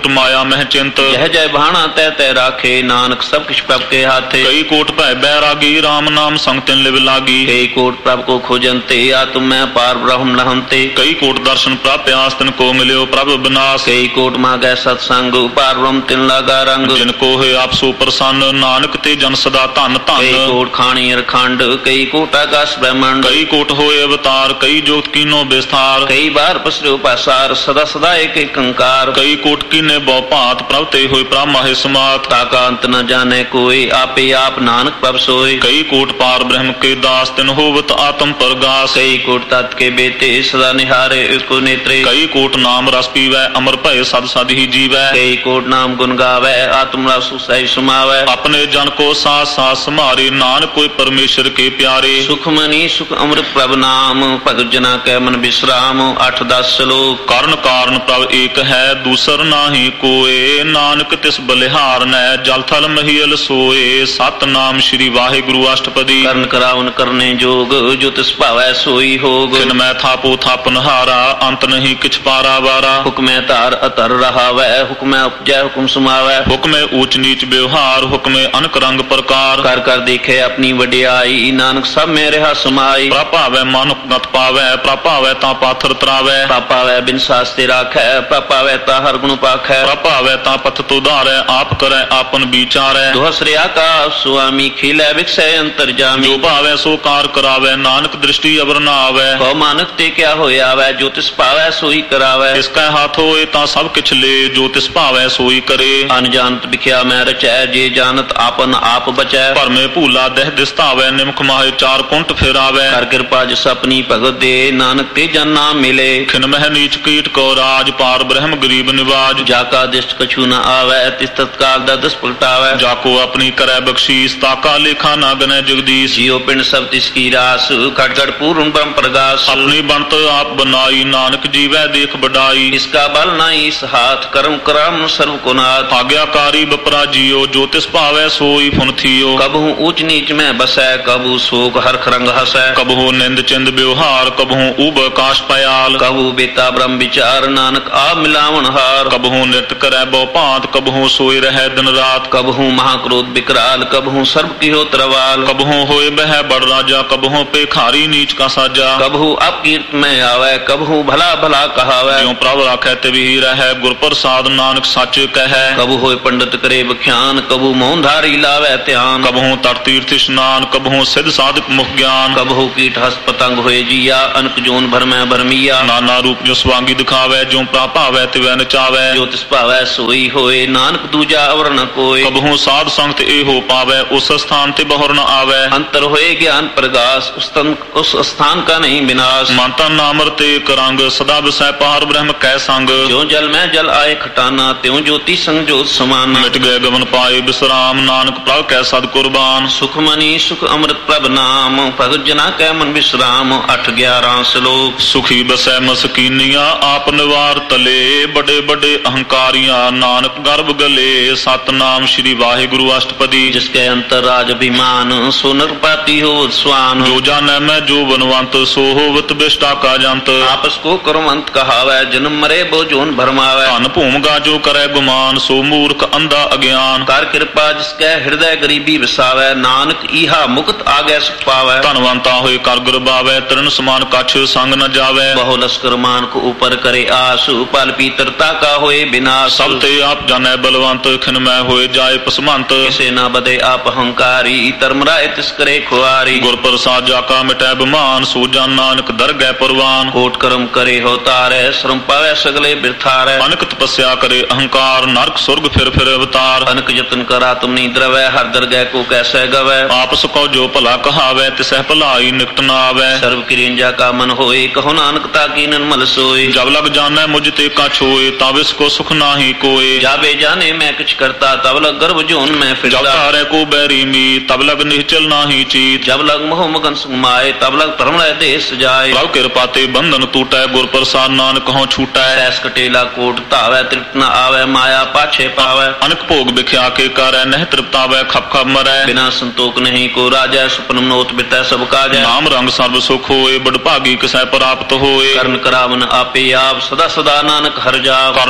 ਕੋਟ ਮਾਇਆ ਮਹਿ ਚਿੰਤ ਜਹ ਜੈ ਭਾਣਾ ਤੈ ਤੈ ਰਾਖੇ ਨਾਨਕ ਸਭ ਕਿਛ ਪ੍ਰਭ ਕੇ ਹਾਥੇ ਕਈ ਕੋਟ ਭੈ ਬੈਰਾਗੀ RAM ਨਾਮ ਸੰਗ ਤਿਨ ਲਿਵ ਲਾਗੀ ਕਈ ਕੋਟ ਪ੍ਰਭ ਕੋ ਖੋਜੰਤੇ ਆਤਮ ਮੈਂ ਪਾਰ ਬ੍ਰਹਮ ਲਹੰਤੇ ਕਈ ਕੋਟ ਦਰਸ਼ਨ ਪ੍ਰਾਪਿਆਸ ਤਿਨ ਕੋ ਮਿਲਿਓ ਪ੍ਰਭ ਬਿਨਾਸ਼ ਕਈ ਕੋਟ ਮਾਗੈ ਸਤਸੰਗ ਪਾਰ ਬ੍ਰਹਮ ਤਿਨ ਲਾਗਾ ਰੰਗ ਜਿਨ ਕੋ ਹੋਏ ਆਪ ਸੋ ਪ੍ਰਸੰਨ ਨਾਨਕ ਤੇ ਜਨ ਸਦਾ ਧਨ ਕਈ ਧਨ ਕੋਟ ਖਾਣੀ ਅਰਖੰਡ ਕਈ ਕੋਟ ਆਕਾਸ਼ ਬ੍ਰਹਮੰਡ ਕਈ ਕੋਟ ਹੋਏ ਅਵਤਾਰ ਕਈ ਜੋਤ ਕੀਨੋ ਵਿਸਥਾਰ ਕਈ ਬਾਰ ਪਸਰਿਓ ਪਾਸਾਰ ਸਦਾ ਸਦਾ ਏਕ ਏਕ ਅੰਕਾਰ ਕਈ ਕੋਟ ਕੀਨੇ ਬਹੁ ਭਾਂਤ ਪ੍ਰਭ ਤੇ ਹੋਏ ਪ੍ਰਭ ਮਾਹਿ ਸਮਾਤ ਤਾਕਾ ਅੰਤ ਨ ਜਾਣੈ ਕੋਈ ਆਪੇ ਆਪ ਨਾਨਕ ਪ੍ਰਭ ਸੋਏ ਕਈ ਕੋਟ ਪਾਰ ਬ੍ਰਹਮ ਕੇ ਦਾਸ ਤਿਨ ਹੋਵਤ ਆਤਮ ਪ੍ਰਗਾਸ ਕਈ ਕੋਟ ਤਤ ਕੇ ਬੇਤੇ ਸਦਾ ਨਿਹਾਰੇ ਏਕੋ ਨੇਤਰੇ ਕਈ ਕੋਟ ਨਾਮ ਰਸ ਪੀਵੈ ਅਮਰ ਭਏ ਸਦ ਸਦ ਹੀ ਜੀਵੈ ਕਈ ਕੋਟ ਨਾਮ ਗੁਣ ਗਾਵੈ ਆਤਮ ਰਸ ਸਹਿ ਸਮਾਵੈ ਆਪਣੇ ਜਨ ਕੋ ਸਾਥ ਸਾਥ ਸਮਾਰੇ ਨਾਨਕ ਕੋਈ ਪਰਮੇਸ਼ਰ ਕੇ ਪਿਆਰੇ ਸੁਖ ਮਨੀ ਸੁਖ ਅੰਮ੍ਰਿਤ ਪ੍ਰਭ ਨਾਮ ਭਗਤ ਜਨਾ ਕੈ ਮਨ ਬਿਸਰਾਮ ਅੱਠ ਦਸ ਸ਼ਲੋਕ ਕਰਨ ਕਾਰਨ ਪ੍ਰਭ ਏਕ ਹੈ ਦੂਸਰ ਨਾਹੀ ਕੋਏ ਨਾਨਕ ਤਿਸ ਬਲਿਹਾਰ ਨੈ ਜਲ ਥਲ ਮਹੀਲ ਸੋਏ ਸਤਨਾਮ ਸ੍ਰੀ ਵਾਹਿਗੁਰੂ ਅਸ਼ਟਪਦੀ ਕਰਨ ਕਰਾਵਨ ਕਰਨੇ ਜੋਗ ਜੋ ਤਿਸ ਭਾਵੈ ਸੋਈ ਹੋਗ ਜਿਨ ਮੈਂ ਥਾਪੋ ਥਾਪਨਹਾਰਾ ਅੰਤ ਨਹੀਂ ਕਿਛ ਪਾਰਾ ਵਾਰਾ ਹੁਕਮੈ ਧਾਰ ਅਤਰ ਰਹਾਵੈ ਹੁਕਮੈ ਉਪਜੈ ਹੁਕਮ ਸਮਾਵੈ ਹੁਕਮੇ ਊਚ ਨੀਚ ਵਿਵਹਾਰ ਹੁਕਮੇ ਅਨਕ ਰੰਗ ਪ੍ਰਕਾਰ ਕਰ ਕਰ ਦੇਖੇ ਆਪਣੀ ਵਡਿਆਈ ਨਾਨਕ ਸਭ ਮੇ ਰਹਾ ਸਮਾਈ ਪ੍ਰਭਾਵੈ ਮਨ ਗਤ ਪਾਵੈ ਪ੍ਰਭਾਵੈ ਤਾਂ ਪਾਥਰ ਤਰਾਵੈ ਪਾਪਾਵੈ ਬਿਨ ਸਾਸਤੇ ਰਾਖੈ ਪਾਪਾਵੈ ਤਾ ਹਰ ਗੁਣ ਪਾਖੈ ਪ੍ਰਭਾਵੈ ਤਾਂ ਪਥ ਤੁਧਾਰੈ ਆਪ ਕਰੈ ਆਪਨ ਵਿਚਾਰੈ ਦੁਹਸਰਿਆ ਕਾ ਸੁਆਮੀ ਖਿਲੈ ਵਿਖਸੈ ਅੰਤਰ ਜਾਮੀ ਜੋ ਭਾਵੈ ਸੋ ਕਾਰ ਕਰਾਵੈ ਨਾਨਕ ਦ੍ਰਿਸ਼ਟੀ ਅਵਰ ਨਾ ਆਵੈ ਕਉ ਮਾਨਕ ਤੇ ਕਿਆ ਹੋਇਆ ਵੈ ਜੋ ਤਿਸ ਭਾਵੈ ਸੋਈ ਕਰਾਵੈ ਇਸ ਕੈ ਹੱਥ ਹੋਏ ਤਾਂ ਸਭ ਕਿਛ ਲੇ ਜੋ ਤਿਸ ਭਾਵੈ ਸੋਈ ਕਰੇ ਅਨਜਾਨਤ ਵਿਖਿਆ ਮੈਂ ਰਚੈ ਜੇ ਜਾਣਤ ਆਪਨ ਆਪ ਬਚੈ ਭਰਮੇ ਭੂਲਾ ਦਹਿ ਦਿਸਤਾਵੈ ਨਿਮਖ ਮਾਹੇ ਚਾਰ ਕੁੰਟ ਫੇਰਾਵੈ ਕਰ ਕਿਰਪਾ ਜਿਸ ਆਪਣੀ ਭਗਤ ਦੇ ਨਾਨਕ ਤੇ ਜਨ ਨਾਮ ਮਿਲੇ ਖਿਨ ਮਹਿ ਨੀਚ ਕੀਟ ਕੋ ਰਾਜ ਪਾਰ ਬ੍ਰਹਮ ਗਰੀਬ ਨਿਵਾਜ ਜਾ ਕਾ ਦਿਸ਼ਟ ਕਛੂ ਨ ਆਵੈ ਤਿਸ ਤਤਕਾਲ ਦਾ ਦਸ ਪਲਟਾਵੈ ਜਾ ਕੋ ਆਪਣੀ ਕਰੈ ਬਖਸ਼ੀਸ ਤਾਕਾ ਲੇਖਾ ਨਾ ਗਨੈ ਜਗਦੀਸ਼ ਜਿਉ ਪਿੰਡ ਸਭ ਤਿਸ ਕੀ ਰਾਸ ਖਟ ਖਟ ਪੂਰਨ ਬ੍ਰਹਮ ਪ੍ਰਗਾਸ ਆਪਣੀ ਬਣਤ ਆਪ ਬਨਾਈ ਨਾਨਕ ਜੀਵੈ ਦੇਖ ਬਡਾਈ ਇਸ ਕਾ ਬਲ ਨਾਹੀ ਇਸ ਹਾਥ ਕਰਮ ਕਰਾਮ ਸਰਵ ਕੋ ਨਾਥ ਆਗਿਆਕਾਰੀ ਬਪਰਾ ਜੀਓ ਜੋ ਤਿਸ ਭਾਵੈ ਸੋਈ ਫੁਨਥੀਓ ਕਬਹੂ ਊਚ ਨੀਚ ਮੈਂ ਬਸੈ ਕਬੂ ਸੋਕ ਹਰਖ ਰੰਗ ਹਸੈ ਕਬਹੂ ਨਿੰਦ ਚਿੰਦ ਵਿਵਹਾਰ ਕਬਹੂ ਊਬ ਆਕਾਸ਼ ਪਯਾਲ ਕਬੂ ਬੇਤਾ ਬ੍ਰਹਮ ਵਿਚਾਰ ਨਾਨਕ ਆ ਮਿਲਾਵਣ ਹਾਰ ਕਬਹੂ ਨਿਤ ਕਰੈ ਬਹੁ ਭਾਂਤ ਕਬਹੂ ਸੋਈ ਰਹੈ ਦਿਨ ਰਾਤ ਕਬਹੂ ਮਹਾਕ੍ਰੋਧ ਬਿਕਰਾਲ ਕਬਹੂ ਸਰਬ ਕੀਹੋ ਤਰਵਾਲ ਕਬਹੂ ਹੋਏ ਬਹਿ ਬੜ ਰਾਜਾ ਕਬਹੂ ਪੇਖਾਰੀ ਨੀਚ ਕਾ ਸਾਜਾ ਕਬਹੂ ਅਪਕੀਰਤ ਮੈਂ ਆਵੈ ਕਬਹੂ ਭਲਾ ਭਲਾ ਕਹਾਵੈ ਜਿਉ ਪ੍ਰਭ ਰਾਖੈ ਤਿਵਹੀ ਰਹੈ ਗੁਰ ਪ੍ਰਸਾਦ ਨਾਨਕ ਸੱਚ ਕਹੈ ਕਬੂ ਹੋਏ ਪੰਡਤ ਕਰੇ ਬਖਿਆਨ ਕਬੂ ਮੌਨ ਧਾਰੀ ਲਾਵੈ ਧਿਆਨ ਕਬਹੂ ਤਟ ਤੀਰਥ ਇਸ਼ਨਾਨ ਕਬਹੂ ਸਿਧ ਸਾਧਕ ਮੁਖ ਗਿਆਨ ਕਬਹੂ ਕੀਟ ਹਸ ਪਤੰਗ ਹੋਏ ਜੀਆ ਅਨਕ ਜੋਨ ਭਰਮੈ ਭਰਮੀਆ ਨਾਨਾ ਰੂਪ ਜੋ ਸਵਾਂਗੀ ਦਿਖਾਵੈ ਜੋ ਪ੍ਰਾ ਭਾਵੈ ਤਿਵੈ ਨਚਾਵੈ ਜੋ ਤਿਸ ਭਾਵੈ ਸੋਈ ਹੋਏ ਨਾਨਕ ਦੂਜਾ ਅਵਰ ਨ ਕੋਇ ਕਬਹੂ ਸਾਧ ਸੰਗਤ ਇਹੋ ਪਾਵੈ ਉਸ ਸਥਾਨ ਤੇ ਬਹੁਰ ਨ ਆਵੈ ਅੰਤਰ ਹੋਏ ਗਿਆਨ ਪ੍ਰਗਾਸ ਉਸ ਤਨ ਉਸ ਸਥਾਨ ਕਾ ਨਹੀਂ ਵਿਨਾਸ਼ ਮਨ ਤਨ ਨਾਮ ਰਤੇ ਇੱਕ ਰੰਗ ਸਦਾ ਵਿਸੈ ਪਾਰ ਬ੍ਰਹਮ ਕੈ ਸੰਗ ਜੋ ਜਲ ਮੈਂ ਜਲ ਆਏ ਖਟਾਨਾ ਤਿਉ ਜੋਤੀ ਸੰਗ ਜੋਤ ਸਮਾਨਾ ਮਿਟ ਗਏ ਗਵਨ ਪਾਏ ਬਿਸਰਾਮ ਨਾਨਕ ਪ੍ਰਭ ਕੈ ਸਦ ਕੁਰਬਾਨ ਸੁਖ ਮਨੀ ਸੁਖ ਅੰਮ੍ਰਿਤ ਪ੍ਰਭ ਨਾਮ ਭਗਤ ਜਨਾ ਕੈ ਮਨ ਵਿਸਰਾਮ ਅੱਠ ਗਿਆਰਾਂ ਸ਼ਲੋਕ ਸੁਖੀ ਬਸੈ ਮਸਕੀਨੀਆਂ ਆਪ ਨਿਵਾਰ ਤਲੇ ਬੜੇ ਬੜੇ ਅਹੰਕਾਰੀਆਂ ਨਾਨਕ ਗਰਭ ਗਲੇ ਸਤਨਾਮ ਸ੍ਰੀ ਵਾਹਿਗੁਰੂ ਅਸ਼ਟਪਦੀ ਜਿਸ ਕੇ ਅੰਤਰ ਰਾਜ ਅਭਿਮਾਨ ਸੋ ਨਰਪਾਤੀ ਹੋ ਸਵਾਨ ਜੋ ਜਾਣੈ ਮੈਂ ਜੋ ਬਨਵੰਤ ਸੋ ਹੋਵਤ ਬਿਸ਼ਟਾ ਕਾ ਜੰਤ ਆਪਸ ਕੋ ਕਰਮੰਤ ਕਹਾਵੈ ਜਨਮ ਮਰੇ ਬੋ ਜੋਨ ਭਰਮਾਵੈ ਧਨ ਭੂਮਗਾ ਜੋ ਕਰੈ ਗੁਮਾਨ ਸੋ ਮੂਰਖ ਅੰਧਾ ਅਗਿਆਨ ਕਰ ਕਿਰਪਾ ਜਿਸ ਕੈ ਹਿਰਦੈ ਗਰੀਬੀ ਵਸਾਵੈ ਨਾਨਕ ਈਹਾ ਮੁਕਤ ਆਗੈ ਸੁਖ ਪਾਵੈ ਧਨਵੰਤਾ ਹੋਏ ਕਰ ਗੁਰਬਾਵੈ ਤਰਨ ਸਮਾਨ ਕਛ ਸੰਗ ਨ ਜਾਵੈ ਬਹੁ ਲਸਕਰ ਮਾਨ ਕੋ ਉਪਰ ਕਰੇ ਆਸ ਪਲ ਪੀਤਰਤਾ ਕਾ ਹੋਏ ਬਿਨਾਸ਼ ਸਭ ਤੇ ਆਪ ਜਾਣੈ ਬਲਵੰਤ ਖਿਨ ਮੈਂ ਹੋਏ ਜਾਏ ਪਸਮੰਤ ਕਿਸੇ ਨਾ ਬਦੇ ਆਪ ਹੰਕਾਰੀ ਧਰਮ ਰਾਏ ਤਿਸ ਕਰੇ ਖੁਆਰੀ ਗੁਰ ਪ੍ਰਸਾਦ ਜਾ ਕਾ ਮਿਟੈ ਬਿਮਾਨ ਸੋ ਜਨ ਨਾਨਕ ਦਰਗਹਿ ਪਰਵਾਨ ਕੋਟ ਕਰਮ ਕਰੇ ਹੋ ਤਾਰੈ ਸ਼ਰਮ ਪਾਵੈ ਸਗਲੇ ਬਿਰਥਾਰੈ ਅਨਕ ਤਪੱਸਿਆ ਕਰੇ ਅਹੰਕਾਰ ਨਰਕ ਸੁਰਗ ਫਿਰ ਫਿਰ ਅਵਤਾਰ ਅਨਕ ਯਤਨ ਕਰਾ ਤੁਮ ਨੀ ਦਰਵੈ ਹਰ ਦਰਗਹਿ ਕੋ ਕੈਸੈ ਗਵੈ ਆਪ ਸਕੋ ਜੋ ਭਲਾ ਕਹਾਵੈ ਤਿਸਹਿ ਭਲਾਈ ਨਿਕਟ ਨ ਆਵੈ ਸਰਬ ਕਿਰਿੰਜਾ ਕਾ ਮਨ ਹੋਏ ਕਹੋ ਨਾਨਕ ਤਾ ਕੀ ਨਿਰਮਲ ਸੋਏ ਜਬ ਲਗ ਜਾਣੈ ਮੁਝ ਤੇ ਕਛ ਹੋਏ ਤਬ ਇਸ ਕੋ ਸੁਖ ਨਾਹੀ ਕੋਏ ਜਾਵੇ ਜਾਣੇ ਮੈਂ ਕਿਛ ਕਰਤਾ ਤਬ ਲਗ ਗਰਭ ਜੋਨ ਮੈਂ ਜਬ ਫਿਰਦਾ ਤਾਰੈ ਕੋ ਬੈਰੀ ਮੀ ਤਬ ਲਗ ਨਿਹਚਲ ਨਾਹੀ ਚੀਤ ਜਬ ਲਗ ਮੋਹ ਮਗਨ ਸੁਮਾਏ ਤਬ ਲਗ ਧਰਮ ਲੈ ਦੇ ਸਜਾਏ ਪ੍ਰਭ ਕਿਰਪਾ ਤੇ ਬੰਧਨ ਟੂਟੈ ਗੁਰ ਪ੍ਰਸਾਦ ਨਾਨਕ ਹਉ ਛੂਟੈ ਐਸ ਕਟੇਲਾ ਕੋਟ ਧਾਵੈ ਤ੍ਰਿਪਤ ਨ ਆਵੈ ਮਾਇਆ ਪਾਛੇ ਪਾਵੈ ਅਨਕ ਭੋਗ ਵਿਖਿਆ ਕੇ ਕਰੈ ਨਹਿ ਤ੍ਰਿਪਤਾਵੈ ਖਪ ਖਪ ਮਰੈ ਬਿਨਾ ਸੰਤੋਖ ਨਹੀਂ ਕੋ ਰਾਜੈ ਸੁਪਨ ਮਨੋਤ ਬਿਤੈ ਸਭ ਕਾਜੈ ਨਾਮ ਰੰਗ ਸਰਬ ਸੁਖ ਹੋਏ ਬੜ ਭਾਗੀ ਕਿਸੈ ਪ੍ਰਾਪਤ ਹੋਏ ਕਰਨ ਕਰਾਵਨ ਆਪੇ ਆਪ ਸਦਾ ਸਦਾ ਨਾਨਕ ਹਰ ਜਾਵ ਕਰਨ ਕਰਾਵ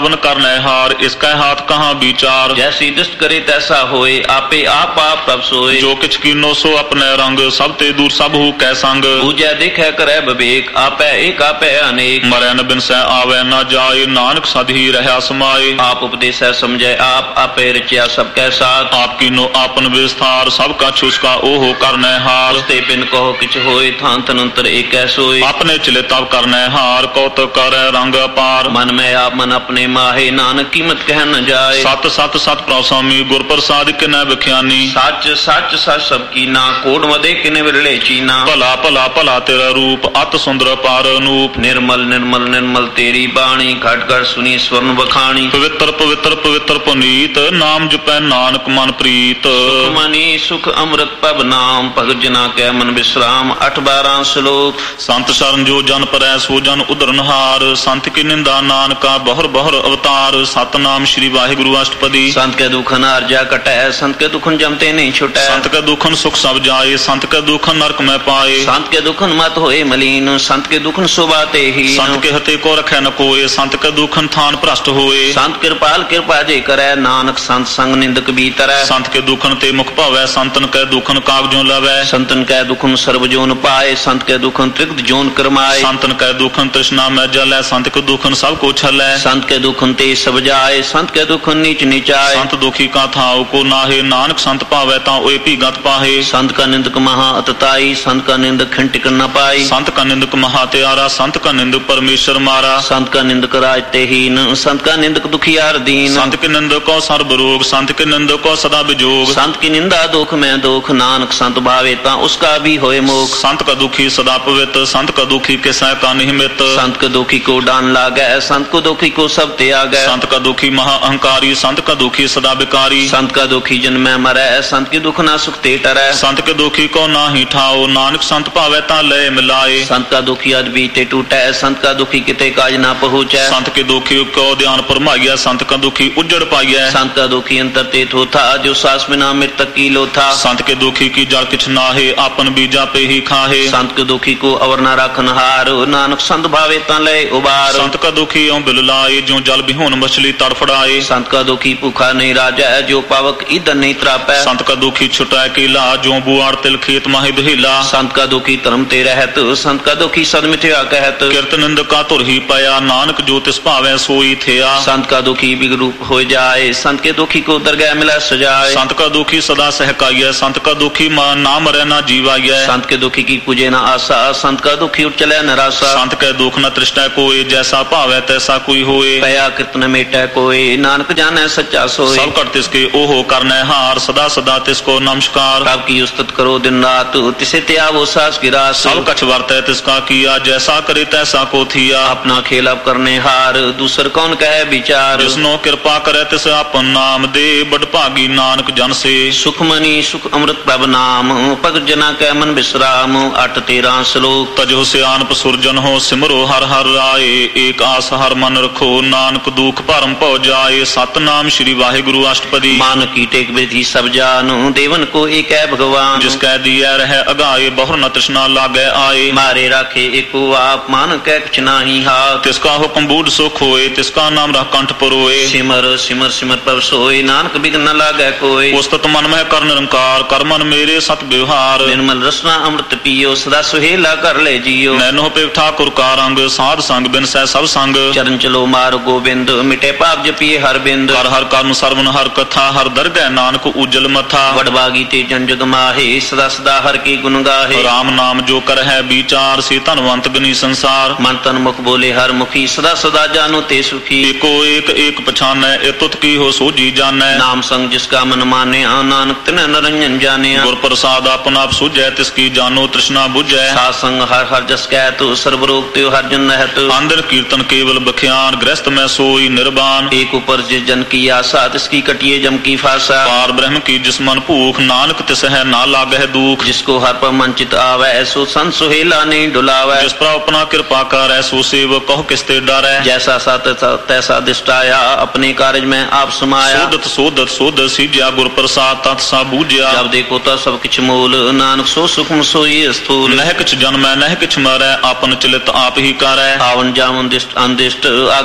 रावण करने हार, इसका हाथ कहाँ विचार। जैसी दुष्ट करे तैसा होए, आपे आप आप प्रभ सोए। जो किछ कीनो सो अपने रंग, सब ते दूर सब हु कै संग। पूजै देखे करे विवेक, आपै एक आपै अनेक। मरै न बिनसै आवे न जाए, नानक सद ही रहा समाए। आप उपदेश समझे आप, आपे रचिया सबके साथ। आप कीनो आपन विस्तार, सब का छुसका ओहो करने हार। उस्ते बिन कहो किछ होए, थान तनंतर एक सोए। अपने चले तब करने हार, कौतुक करे रंग अपार। मन में आप मन अपने माहे, नानक कीमत कह न जाए। सत सत सत प्रसामी, गुर प्रसाद किनै बख्यानी। सच सच सच सब कीना, कोड मदे किने विरले चीना। भला भला भला तेरा रूप, अत सुंदर पार अनूप। निर्मल निर्मल निर्मल तेरी बाणी, घट घट सुनी स्वर्ण बखानी। पवित्र पवित्र पवित्र पुनीत, नाम जपै नानक मन प्रीत। सुख मनी सुख अमृत पब नाम, भगत जना के मन विश्राम। अठ बारह श्लोक। संत शरण जो जन परै, सो जन उदरनहार। संत की निंदा नानका, बहुर बहुर अवतार। सतनाम श्री वाहिगुरु अष्टपदी। संत के दुखन आर्जा कटै, संत के दुखन जमते नहीं छुटै। संत के दुखन सुख सब जाए, संत के दुखन नरक में पाए। संत के दुखन मत होए मलीन, संत के दुखन सुबाते ही। संत के हते को रखे न कोय, संत के दुखन थान भ्रष्ट होए। संत कृपाल कृपा जे करे, नानक संत संग निंदक भीतरै। संत के दुखन ते मुख पावै, संतन के दुखन कागजों लवै। संतन के दुखन सर्व जोन पाए, संत के दुखन त्रिगत जोन करमाए। संतन के दुखन तृष्णा में जलै, संत के दुखन सब को छलै। संत के दुखन ते सब जाए, संत के दुखन नीच नीचाए। संत दुखी का थाव को नाहे, नानक संत पावै ता ओए भी गत पाहे। संत का निंदक महा अतताई, संत का निंदक खंटिक न पाई। संत का निंदक महा त्यारा, संत का निंदक परमेश्वर मारा। संत का निंदक राजते हीन, संत का निंदक दुखियार दीन। संत के निंदक को सर्व रोग, संत के निंदक को सदा विजोग। संत की निंदा दुख में दुख, नानक संत भावे ता उसका भी होए मोख। संत का दुखी सदा पवित्र, संत का दुखी किसै का नहीं मित। संत के दुखी को डान लागै, संत को दुखी को सब त्यागै। संत का दुखी महा अहंकारी, संत का दुखी सदा विकारी। संत का दुखी जन्मै मरै, संत की दुख ना सुख ते टरै। संत के दुखी को नाही ठाओ, नानक संत पावै ता लय मिलाए। संत का दुखी अद बीते टूटै, संत का दुखी किते काज ना पहुँचै। संत के दुखी को ध्यान फरमाइया, संत का दुखी उजड़ पाइया। संत का दुखी अंतर ते थोथा, जो सास बिना मृतक की लोथा। संत के दुखी की जड़ किछ नाहे, आपन बीजा पे ही खाहे। संत के दुखी को अवर ना रखन हार, नानक संत भावे ता लय उबार। संत का दुखी ओं बिललाए, जो जल बिहोन मछली तड़फड़ाए। संत का दुखी भूखा नहीं राजा, जो पावक ईंधन नहीं त्रापै। संत का दुखी छुटाए केला, जो बुआड़ तिल खेत माहि दुहिला। संत का दुखी धर्म ते रहत, संत का दुखी सद मिथ्या कहत। कीर्त निंद का तुर ही पाया, नानक जो तिस पावै सोई थिया। संत का दुखी बिगरूप हो जाए, संत के दुखी को दरगाह मिला सजाए। संत का दुखी सदा सहकाइय, संत का दुखी मान ना मरै ना जीवाइय। संत के दुखी की पूजे न आशा, संत का दुखी उठ चले निराशा। संत के दुख न तृष्टै कोय, जैसा भावै तैसा कोई होए। पया कृत न मेटै कोय, नानक जानै सच्चा सोए। सब कर तिसके ओहो करनै हार, सदा सदा तिसको नमस्कार। प्रभ की उस्तत करो दिन रात, तिसे त्यागो सास की रास। सब कछ वर्तै तिसका किया, जैसा करे तैसा को थिया। अपना खेल अब करने हार, दूसर कौन कहे विचार। जिसनो कृपा करे तिस आपन नाम दे, बड़ भागी नानक जन से। सुख मनी सुख अमृत प्रभ नाम, भगत जना के मन विश्राम। अठ तेरह श्लोक। तजो सियान सुरजन हो, सिमरो हर हर राय। एक आस हर मन रखो, नानक दुख भरम पौ जाए। सतनाम श्री वाहिगुरु अष्टपदी। मान की टेक विधि सब जानो, देवन को एक है भगवान। जिसकै दिया रहे अगाए, बहुर न तृष्णा लागे आए। मारे राखे एको आप, मान कै कुछ नाही हाथ। तिसका हुक्म बूढ़ सुख होए, तिसका नाम रह कंठ परोए। सिमर सिमर सिमर प्रभ सोए, नानक बिघ्न न लागे कोय। उस्तत मन में कर निरंकार, कर मन मेरे सत व्यवहार। निर्मल रसना अमृत पियो, सदा सुहेला कर ले जियो। नैनो पे ठाकुर का रंग, साध संग बिन सै सब संग। चरण चलो मार गोविंद, मिटे पाप जपिए हर बिंद। हर हर कर्म सरवन हर कथा, हर दरगह नानक उज्जल मथा। वडभागी ते जन जग माहे, सदा सदा हर की गुण गाहे। राम नाम जो कर है विचार, से धनवंत गनी संसार। मन तन मुख बोले हर मुखी, सदा सदा जानो ते सुखी। एको एक एक पछानै, एतुत की हो सो जी जानै। नाम संग जिसका मन माने, नानक तिन्ह निरंजन जाने। गुर प्रसाद अपन आप सुझै, तिसकी जानो तृष्णा बुझै। सात संग हर हर जस कहत, सर्व रोग त्यो हर जन रहत। अंदर कीर्तन केवल बख्यान, गृहस्थ में सोई निर्वाण। एक ऊपर जिस जन की आशा, तिसकी कटिए जम की फासा। पार ब्रह्म की जिस मन भूख, नानक तिस है ना लागह दुख। जिसको हर पर मंचित आवे, ऐसो संत सुहेला नहीं डुलावे। जिस पर अपना कृपा कर, ऐसो सेवक कहो किसते डरै। जैसा सात तैसा दिष्टाया, अपने कार्य में आप समाया। सोदत सोदत सोदत सीज्या, गुर प्रसाद तत् सा बूझया। जब देखो तो सब किछ मूल, नानक सो सुखम सोई स्थूल। नह किछ जन्मै नह किछ मरै, आपन चलित आप ही करै। आवन जावन दिष्ट अंदिष्ट, आज्ञाकारी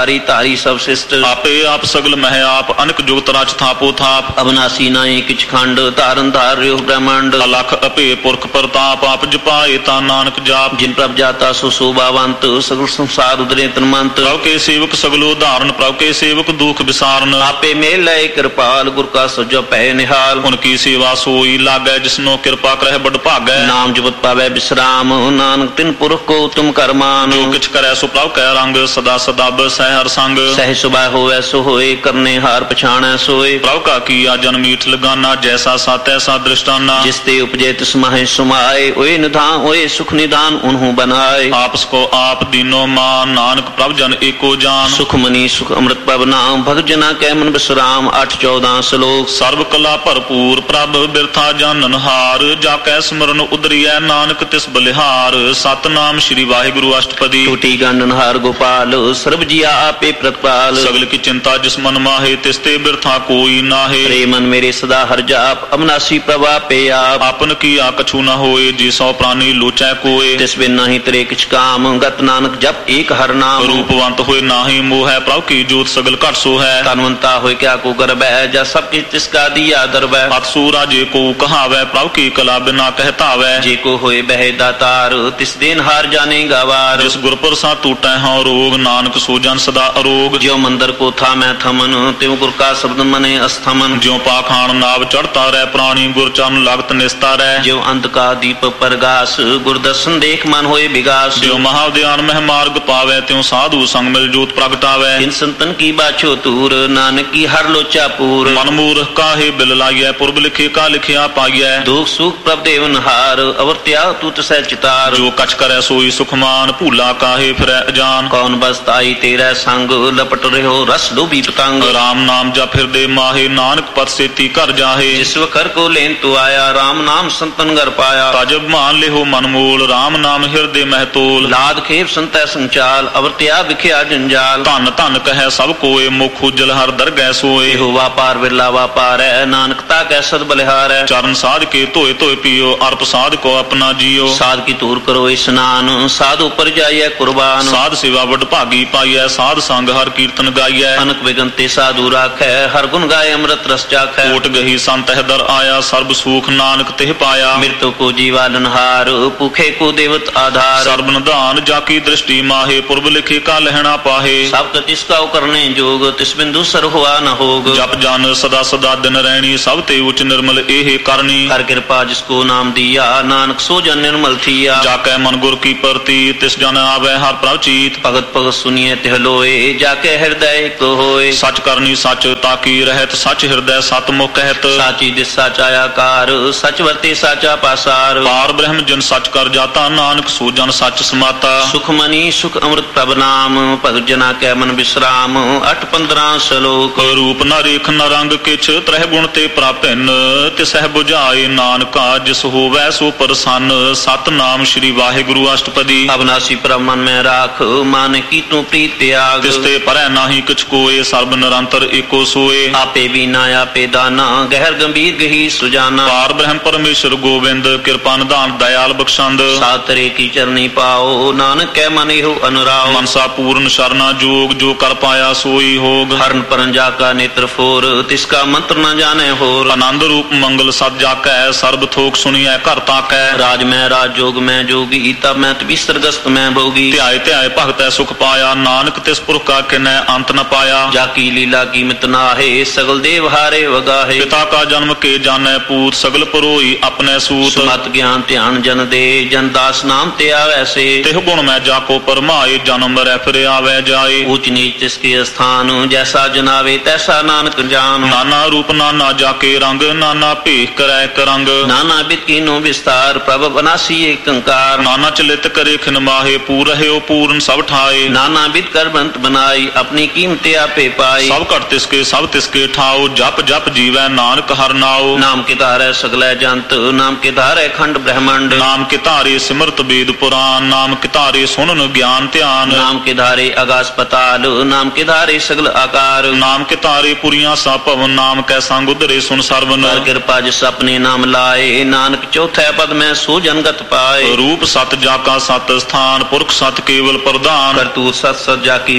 ਤਾਰੀ ਤਾਰੀ ਸਭ ਸਿਸ਼ਟ ਆਪੇ ਆਪ ਸਗਲ ਮਹਿ ਆਪ ਅਨਕ ਜੁਗਤ ਰਚ ਥਾਪੋ ਥਾਪ ਅਬਨਾਸੀ ਨਾਹੀ ਕਿਛ ਖੰਡ ਧਾਰਨ ਧਾਰ ਰਿਓ ਬ੍ਰਹਮੰਡ ਅਲਖ ਅਪੇ ਪੁਰਖ ਪ੍ਰਤਾਪ ਆਪ ਜਪਾਏ ਤਾਂ ਨਾਨਕ ਜਾਪ ਜਿਨ ਪ੍ਰਭ ਜਾਤਾ ਸੋ ਸੋਭਾਵੰਤ ਸਗਲ ਸੰਸਾਰ ਉਦਰੇ ਤਨਮੰਤ ਪ੍ਰਭ ਕੇ ਸੇਵਕ ਸਗਲੋ ਧਾਰਨ ਪ੍ਰਭ ਕੇ ਸੇਵਕ ਦੁਖ ਵਿਸਾਰਨ ਆਪੇ ਮੇਲ ਲੈ ਕਿਰਪਾਲ ਗੁਰ ਕਾ ਸਜੋ ਪੈ ਨਿਹਾਲ ਹੁਣ ਕੀ ਸੇਵਾ ਸੋਈ ਲਾਗੈ ਜਿਸਨੋ ਕਿਰਪਾ ਕਰਹਿ ਬੜ ਭਾਗੈ ਨਾਮ ਜਪਤ ਪਾਵੈ ਬਿਸਰਾਮ ਨਾਨਕ ਤਿਨ ਪੁਰਖ ਕੋ ਤੁਮ ਕਰਮਾਨ ਜੋ ਕਿਛ ਕਰੈ ਸੋ ਪ੍ਰਭ ਕੈ ਰੰਗ ਸਦਾ ਸਦਾਬ ਸਹਿ ਹਰ ਸੰਗ ਸਹਿ ਸੁਭਾ ਹੋਵੈ ਸੋ ਹੋਏ ਕਰਨੇ ਹਾਰ ਪਛਾਣੈ ਸੋਏ ਪ੍ਰਭ ਕਾ ਕੀਆ ਜਨ ਮੀਠ ਲਗਾਨਾ ਜੈਸਾ ਸਾਤੈ ਸਾ ਦ੍ਰਿਸ਼ਟਾਨਾ ਜਿਸ ਤੇ ਉਪਜੇ ਤਿਸ ਮਾਹੇ ਸੁਮਾਏ ਓਏ ਨਿਧਾਨ ਓਏ ਸੁਖ ਨਿਦਾਨ ਉਨਹੂ ਬਨਾਏ ਆਪਸ ਕੋ ਆਪ ਦੀਨੋ ਮਾਨ ਨਾਨਕ ਪ੍ਰਭ ਜਨ ਏਕੋ ਜਾਨ ਸੁਖ ਮਨੀ ਸੁਖ ਅੰਮ੍ਰਿਤ ਪ੍ਰਭ ਨਾਮ ਭਗਤ ਜਨਾ ਕੈ ਮਨ ਬਿਸਰਾਮ ਅੱਠ ਚੌਦਾਂ ਸ਼ਲੋਕ ਸਰਬ ਕਲਾ ਭਰਪੂਰ ਪ੍ਰਭ ਬਿਰਥਾ ਜਾਣਨ ਹਾਰ ਜਾ ਕੈ ਸਿਮਰਨ ਉਦਰੀਐ ਨਾਨਕ ਤਿਸ ਬਲਿਹਾਰ ਸਤਨਾਮ ਸ੍ਰੀ ਵਾਹਿਗੁਰੂ ਅਸ਼ਟਪਦੀ ਟੂਟੀ ਗੰਡਨ ਹਾਰ ਗੋਪਾਲ ਸਰਬ ਜੀਆ ਆਪੇ ਪ੍ਰਤਪਾਲ ਸਗਲ ਕੀ ਚਿੰਤਾ ਜਿਸ ਮਨ ਮਾਹੇ ਤਿਸ ਤੇ ਬਿਰਥਾ ਕੋਈ ਨਾਹੇ ਰੇ ਮਨ ਮੇਰੇ ਸਦਾ ਹਰ ਜਾਪ ਅਬਨਾਸੀ ਪ੍ਰਭ ਆਪੇ ਆਪ ਆਪਨ ਕੀ ਆ ਕਛੂ ਨਾ ਹੋਏ ਜੀ ਸੋ ਪ੍ਰਾਨੀ ਲੋਚੈ ਕੋਏ ਤਿਸ ਬਿਨ ਨਹੀਂ ਤਰੇ ਕਿਛ ਕਾਮ ਗਤ ਨਾਨਕ ਜਪ ਏਕ ਹਰ ਨਾਮ ਰੂਪਵੰਤ ਹੋਏ ਨਾਹੀ ਮੋਹ ਹੈ ਪ੍ਰਭ ਕੀ ਜੋਤ ਸਗਲ ਘਟ ਸੋ ਹੈ ਤਨਵੰਤਾ ਹੋਏ ਕਿਆ ਕੋ ਗਰਬੈ ਜਾ ਸਭ ਕੀ ਤਿਸ ਕਾ ਦੀਆ ਦਰਬੈ ਅਤਸੂਰਾ ਜੇ ਕੋ ਕਹਾਵੈ ਪ੍ਰਭ ਕੀ ਕਲਾ ਬਿਨਾ ਕਹਿਤਾਵੈ ਜੇ ਕੋ ਹੋਏ ਬਹਿ ਦਾਤਾਰ ਤਿਸ ਦੇਨ ਹਾਰ ਜਾਣੇ ਗਵਾਰ ਜਿਸ ਗੁਰ ਪ੍ਰਸਾਦ ਟੂਟੈ ਹਉ ਰੋਗ ਨਾਨਕ ਸੋ ਜਨ ਸਦਾ ਅਰੋਗ ਜਿਉ ਮੰਦਰ ਕੋ ਥਾ ਮੈਂ ਥਮਨ ਤਿਉ ਗੁਰ ਕਾ ਸ਼ਬਦ ਮਨੇ ਅਸਥਮਨ ਜਿਉ ਪਾਖਾਨ ਨਾਵ ਚੜਤਾ ਰਹਿ ਪ੍ਰਾਣੀ ਗੁਰ ਚਰਨ ਲਗਤ ਨਿਸਤਾ ਰਹਿ ਜਿਉ ਅੰਤ ਕਾ ਦੀਪ ਪ੍ਰਗਾਸ ਗੁਰ ਦਰਸ਼ਨ ਦੇਖ ਮਨ ਹੋਏ ਵਿਗਾਸ ਜਿਉ ਮਹਾਵਿਦਿਆਨ ਮਹਿ ਮਾਰਗ ਪਾਵੈ ਤਿਉ ਸਾਧੂ ਸੰਗ ਮਿਲ ਜੋਤ ਪ੍ਰਗਟਾਵੈ ਤਿਨ ਸੰਤਨ ਕੀ ਬਾਛੋ ਤੂਰ ਨਾਨਕ ਕੀ ਹਰ ਲੋਚਾ ਪੂਰ ਮਨ ਮੂਰਖ ਕਾਹੇ ਬਿਲ ਲਾਈਐ ਪੁਰਬ ਲਿਖੇ ਕਾ ਲਿਖਿਆ ਪਾਈਐ ਦੁਖ ਸੁਖ ਪ੍ਰਭ ਦੇਵਨ ਹਾਰ ਅਵਰਤਿਆ ਤੂ ਤਸੈ ਚਿਤਾਰ ਜੋ ਕਛ ਕਰੈ ਸੋਈ ਸੁਖਮਾਨ ਭੂਲਾ ਕਾਹੇ ਫਿਰੈ ਅਜਾਨ ਕੌਣ ਬਸਤਾਈ ਤੇਰਾ ਸੰਗ ਲਪਟ ਰਹਿਓ ਰਸ ਲੋਭੀ ਪਤੰਗ ਰਾਮ ਨਾਮ ਜਪ ਫਿਰਦੇ ਮਾਹੇ ਨਾਨਕ ਪਤ ਸੇਤੀ ਘਰ ਜਾਹੇ ਜਿਸ ਵਖਰ ਕੋ ਲੈਨ ਤੂ ਆਇਆ ਰਾਮ ਨਾਮ ਸੰਤਨ ਘਰ ਪਾਇਆ ਤਜਬ ਮਾਨ ਲਿਹੋ ਮਨ ਮੂਲ ਰਾਮ ਨਾਮ ਹਿਰਦੇ ਮਹਿ ਤੋਲ ਲਾਦ ਖੇਪ ਸੰਤੈ ਸੰਚਾਲ ਅਵਰਤਿਆ ਵਿਖਿਆ ਜੰਜਾਲ ਧਨ ਧਨ ਕਹੈ ਸਭ ਕੋਏ ਮੁਖ ਉਜਲ ਹਰ ਦਰਗਹਿ ਸੋਏ ਇਹੋ ਵਾਪਾਰ ਵਿਰਲਾ ਵਾਪਾਰੈ ਨਾਨਕ ਤਾ ਕੈ ਸਦ ਬਲਿਹਾਰੈ ਚਰਨ ਸਾਧ ਕੇ ਧੋਏ ਧੋਏ ਪੀਓ ਅਰਪ ਸਾਧ ਕੋ ਆਪਣਾ ਜੀਓ ਸਾਧ ਕੀ ਧੂਰ ਕਰੋ ਇਸਨਾਨ ਸਾਧ ਉਪਰ ਜਾਈਐ ਕੁਰਬਾਨ ਸਾਧ ਸੇਵਾ ਵਡ ਭਾਗੀ ਪਾਈਐ ਸਾਧ ਸੰਗ ਹਰ ਕੀਰਤਨ ਗਾਈਐ ਅਨਕ ਵਿਗਨ ਤੇ ਸਾਧੂ ਰਾਖੈ ਹਰ ਗੁਣ ਗਾਏ ਅੰਮ੍ਰਿਤ ਰਸ ਚਾਖੈ ਕੋਟ ਗਹੀ ਸੰਤ ਹੈ ਦਰ ਆਇਆ ਸਰਬ ਸੂਖ ਨਾਨਕ ਤਿਹ ਪਾਇਆ ਮਿਰਤੋ ਕੋ ਜੀਵਾਲਨਹਾਰ ਭੁਖੇ ਕੋ ਦੇਵਤ ਆਧਾਰ ਸਰਬ ਨਿਧਾਨ ਜਾ ਕੀ ਦ੍ਰਿਸ਼ਟੀ ਮਾਹੇ ਪੁਰਬ ਲਿਖੇ ਕਾ ਲਹਿਣਾ ਪਾਹੇ ਸਭ ਤਿਸ ਕਾ ਕਰਨੇ ਜੋਗ ਤਿਸ ਬਿੰਦੂ ਸਰ ਹੋਆ ਨ ਹੋਗ ਜਪ ਜਨ ਸਦਾ ਸਦਾ ਦਿਨ ਰਹਿਣੀ ਸਭ ਤੇ ਉਚ ਨਿਰਮਲ ਇਹ ਕਰਨੀ ਹਰ ਕਿਰਪਾ ਜਿਸ ਕੋ ਨਾਮ ਦੀਆ ਨਾਨਕ ਸੋ ਜਨ ਨਿਰਮਲ ਥੀਆ ਜਾ ਕੈ ਮਨ ਗੁਰ ਕੀ ਪ੍ਰਤੀ ਤਿਸ ਜਨ ਆਵੈ ਹਰ ਪ੍ਰਭ ਚੀਤ ਭਗਤ ਭਗਤ ਸੁਨੀਏ ਤਿਹ ਲੋਏ ਜਾ ਕੇ ਹਿਰਦੈ ਇੱਕ ਹੋਏ ਸੱਚ ਕਰਨੀ ਸੱਚ ਤਾਕੀ ਰਹਿਤ ਸੱਚ ਹਿਰਦੈ ਸਤ ਮੁਖ ਕਹਿਤ ਸਾਚੀ ਦਿਸ ਸਾਚਾ ਆਕਾਰ ਸੱਚ ਵਰਤੇ ਸਾਚਾ ਪਾਸਾਰ ਪਾਰ ਬ੍ਰਹਮ ਜਨ ਸੱਚ ਕਰ ਜਾਤਾ ਨਾਨਕ ਸੋ ਜਨ ਸੱਚ ਸਮਾਤਾ ਸੁਖ ਮਨੀ ਸੁਖ ਅੰਮ੍ਰਿਤ ਪ੍ਰਭ ਨਾਮ ਭਗਤ ਜਨਾ ਕੈ ਮਨ ਬਿਸਰਾਮ ਅੱਠ ਪੰਦਰਾਂ ਸ਼ਲੋਕ ਰੂਪ ਨ ਰੇਖ ਨ ਰੰਗ ਕਿਛ ਤ੍ਰਹਿ ਗੁਣ ਤੇ ਪ੍ਰਾਪਿਨ ਤਿਸਹਿ 부ਝਾਏ ਨਾਨਕਾ ਜਿਸ ਹੋਵੈ ਸੋ ਪ੍ਰਸੰਨ ਸਤਨਾਮ ਸ੍ਰੀ ਵਾਹਿਗੁਰੂ ਅਸ਼ਟਪਦੀ ਅਬਨਾਸੀ ਪ੍ਰਭ ਮਨ ਮੈਂ ਰਾਖ ਮਨ ਕੀ ਤੂੰ ਪ੍ਰੀਤ ਤਿਆਗ ਤਿਸ ਤੇ ਪਰੈ ਨਾਹੀ ਕਿਛ ਕੋਏ ਸਰਬ ਨਿਰੰਤਰ ਏਕੋ ਸੋਏ ਆਪੇ ਬੀਨਾ ਆਪੇ ਦਾਨਾ ਗਹਿਰ ਗੰਭੀਰ ਗਹੀ ਸੁਜਾਨਾ ਪਾਰ ਬ੍ਰਹਮ ਪਰਮੇਸ਼ਰ ਗੋਬਿੰਦ ਕਿਰਪਾ ਨਿਧਾਨ ਦਇਆਲ ਬਖਸ਼ੰਦ ਸਾਤਰੇ ਕੀ ਚਰਨੀ ਪਾਓ ਨਾਨਕ ਕੈ ਮਨ ਇਹੋ ਅਨੁਰਾਗ ਮਨਸਾ ਪੂਰਨ ਸ਼ਰਨਾ ਜੋਗ ਜੋ ਕਰ ਪਾਇਆ ਸੋਈ ਹੋਗ ਹਰਨ ਪਰਨ ਜਾ ਕਾ ਨੇਤਰ ਫੋਰ ਤਿਸ ਕਾ ਮੰਤਰ ਨ ਜਾਣੈ ਹੋਰ ਆਨੰਦ ਰੂਪ ਮੰਗਲ ਸਦ ਜਾਕੈ ਸਰਬ ਥੋਕ ਸੁਣੀਐ ਘਰ ਤਾਕੈ ਰਾਜ ਮੈਂ ਰਾਜ ਜੋਗ ਮੈਂ ਜੋਗੀ ਤਬ ਮੈਂ ਤਬੀ ਸਰਗਸਤ ਮੈਂ ਭੋਗੀ ਧਿਆਏ ਧਿਆਏ ਭਗਤੈ ਸੁਖ ਪਾਇਆ ਨਾਨਕ ਤਿਸ ਪੁਰਖ ਕਾ ਕਿਨੈ ਅੰਤ ਨ ਪਾਇਆ ਜਾ ਕੀ ਲੀਲਾ ਕੀਮਤ ਨਾਹੇ ਸਗਲ ਦੇਵ ਹਾਰੇ ਵਗਾਹੇ ਪਿਤਾ ਕਾ ਜਨਮ ਕੇ ਜਾਣੈ ਪੂਤ ਸਗਲ ਪਰੋਈ ਆਪਣੇ ਸੂਤ ਸਮਤ ਗਿਆਨ ਧਿਆਨ ਜਨ ਦੇ ਜਨ ਦਾਸ ਨਾਮ ਤੇ ਆਵੈ ਸੇ ਤਿਹ ਗੁਣ ਮੈਂ ਜਾ ਕੋ ਪਰਮਾਏ ਜਨਮ ਮਰੈ ਫਿਰ ਆਵੈ ਜਾਏ ਊਚ ਨੀਚ ਤਿਸ ਕੇ ਸਥਾਨ ਜੈਸਾ ਜਨਾਵੇ ਤੈਸਾ ਨਾਨਕ ਜਾਨ ਨਾਨਾ ਰੂਪ ਨਾਨਾ ਜਾ ਕੇ ਰੰਗ ਨਾਨਾ ਭੇਖ ਕਰੈ ਕਰੰਗ ਨਾਨਾ ਬਿਤ ਕੀਨੋ ਵਿਸਤਾਰ ਪ੍ਰਭ ਬਨਾਸੀ ਏਕੰਕਾਰ ਨਾਨਾ ਚਲਿਤ ਕਰੇ ਖਿਨ ਮਾਹੇ ਪੂਰ ਰਹਿਓ ਪੂਰਨ ਸਭ ਠਾਏ ਨਾਨਾ ਬਿਤ ਕਰ ਬੰਤ ਬਨਾਈ ਆਪਣੀ ਕੀਮਤ ਆਪੇ ਪਾਈ ਸਭ ਘਟ ਤਿਸ ਕੇ ਸਭ ਤਿਸ ਕੇ ਠਾਓ ਜਪ ਜਪ ਜੀਵੈ ਨਾਨਕ ਹਰਿ ਨਾਉ ਨਾਮ ਕੇ ਧਾਰੈ ਸਗਲੈ ਜੰਤ ਨਾਮ ਕੇ ਧਾਰੈ ਖੰਡ ਬ੍ਰਹਮੰਡ ਨਾਮ ਕੇ ਧਾਰੇ ਸਿਮਰਤ ਵੇਦ ਪੁਰਾਨ ਨਾਮ ਕੇ ਧਾਰੇ ਸੁਣਨ ਗਿਆਨ ਧਿਆਨ ਨਾਮ ਕੇ ਧਾਰੇ ਆਗਾਸ ਪਤਾਲ ਨਾਮ ਕੇ ਧਾਰੇ ਸਗਲ ਆਕਾਰ ਨਾਮ ਕੇ ਧਾਰੇ ਪੁਰੀਆਂ ਸਾ ਭਵਨ ਨਾਮ ਕੈ ਸੰਗ ਉਧਰੇ ਸੁਨ ਸਰਵਨ ਕਰ ਕਿਰਪਾ ਜਿਸ ਆਪਣੇ ਨਾਮ ਲਾਏ ਨਾਨਕ ਚੌਥੈ ਪਦ ਮੈਂ ਸੋ ਜਨਗਤ ਪਾਏ ਰੂਪ ਸਤ ਜਾ ਕਾ ਸਤ ਸਥਾਨ ਪੁਰਖ ਸਤ ਕੇਵਲ ਪ੍ਰਧਾਨ ਕਰਤੂਤ ਸਤ ਸਤ ਜਾ ਕੀ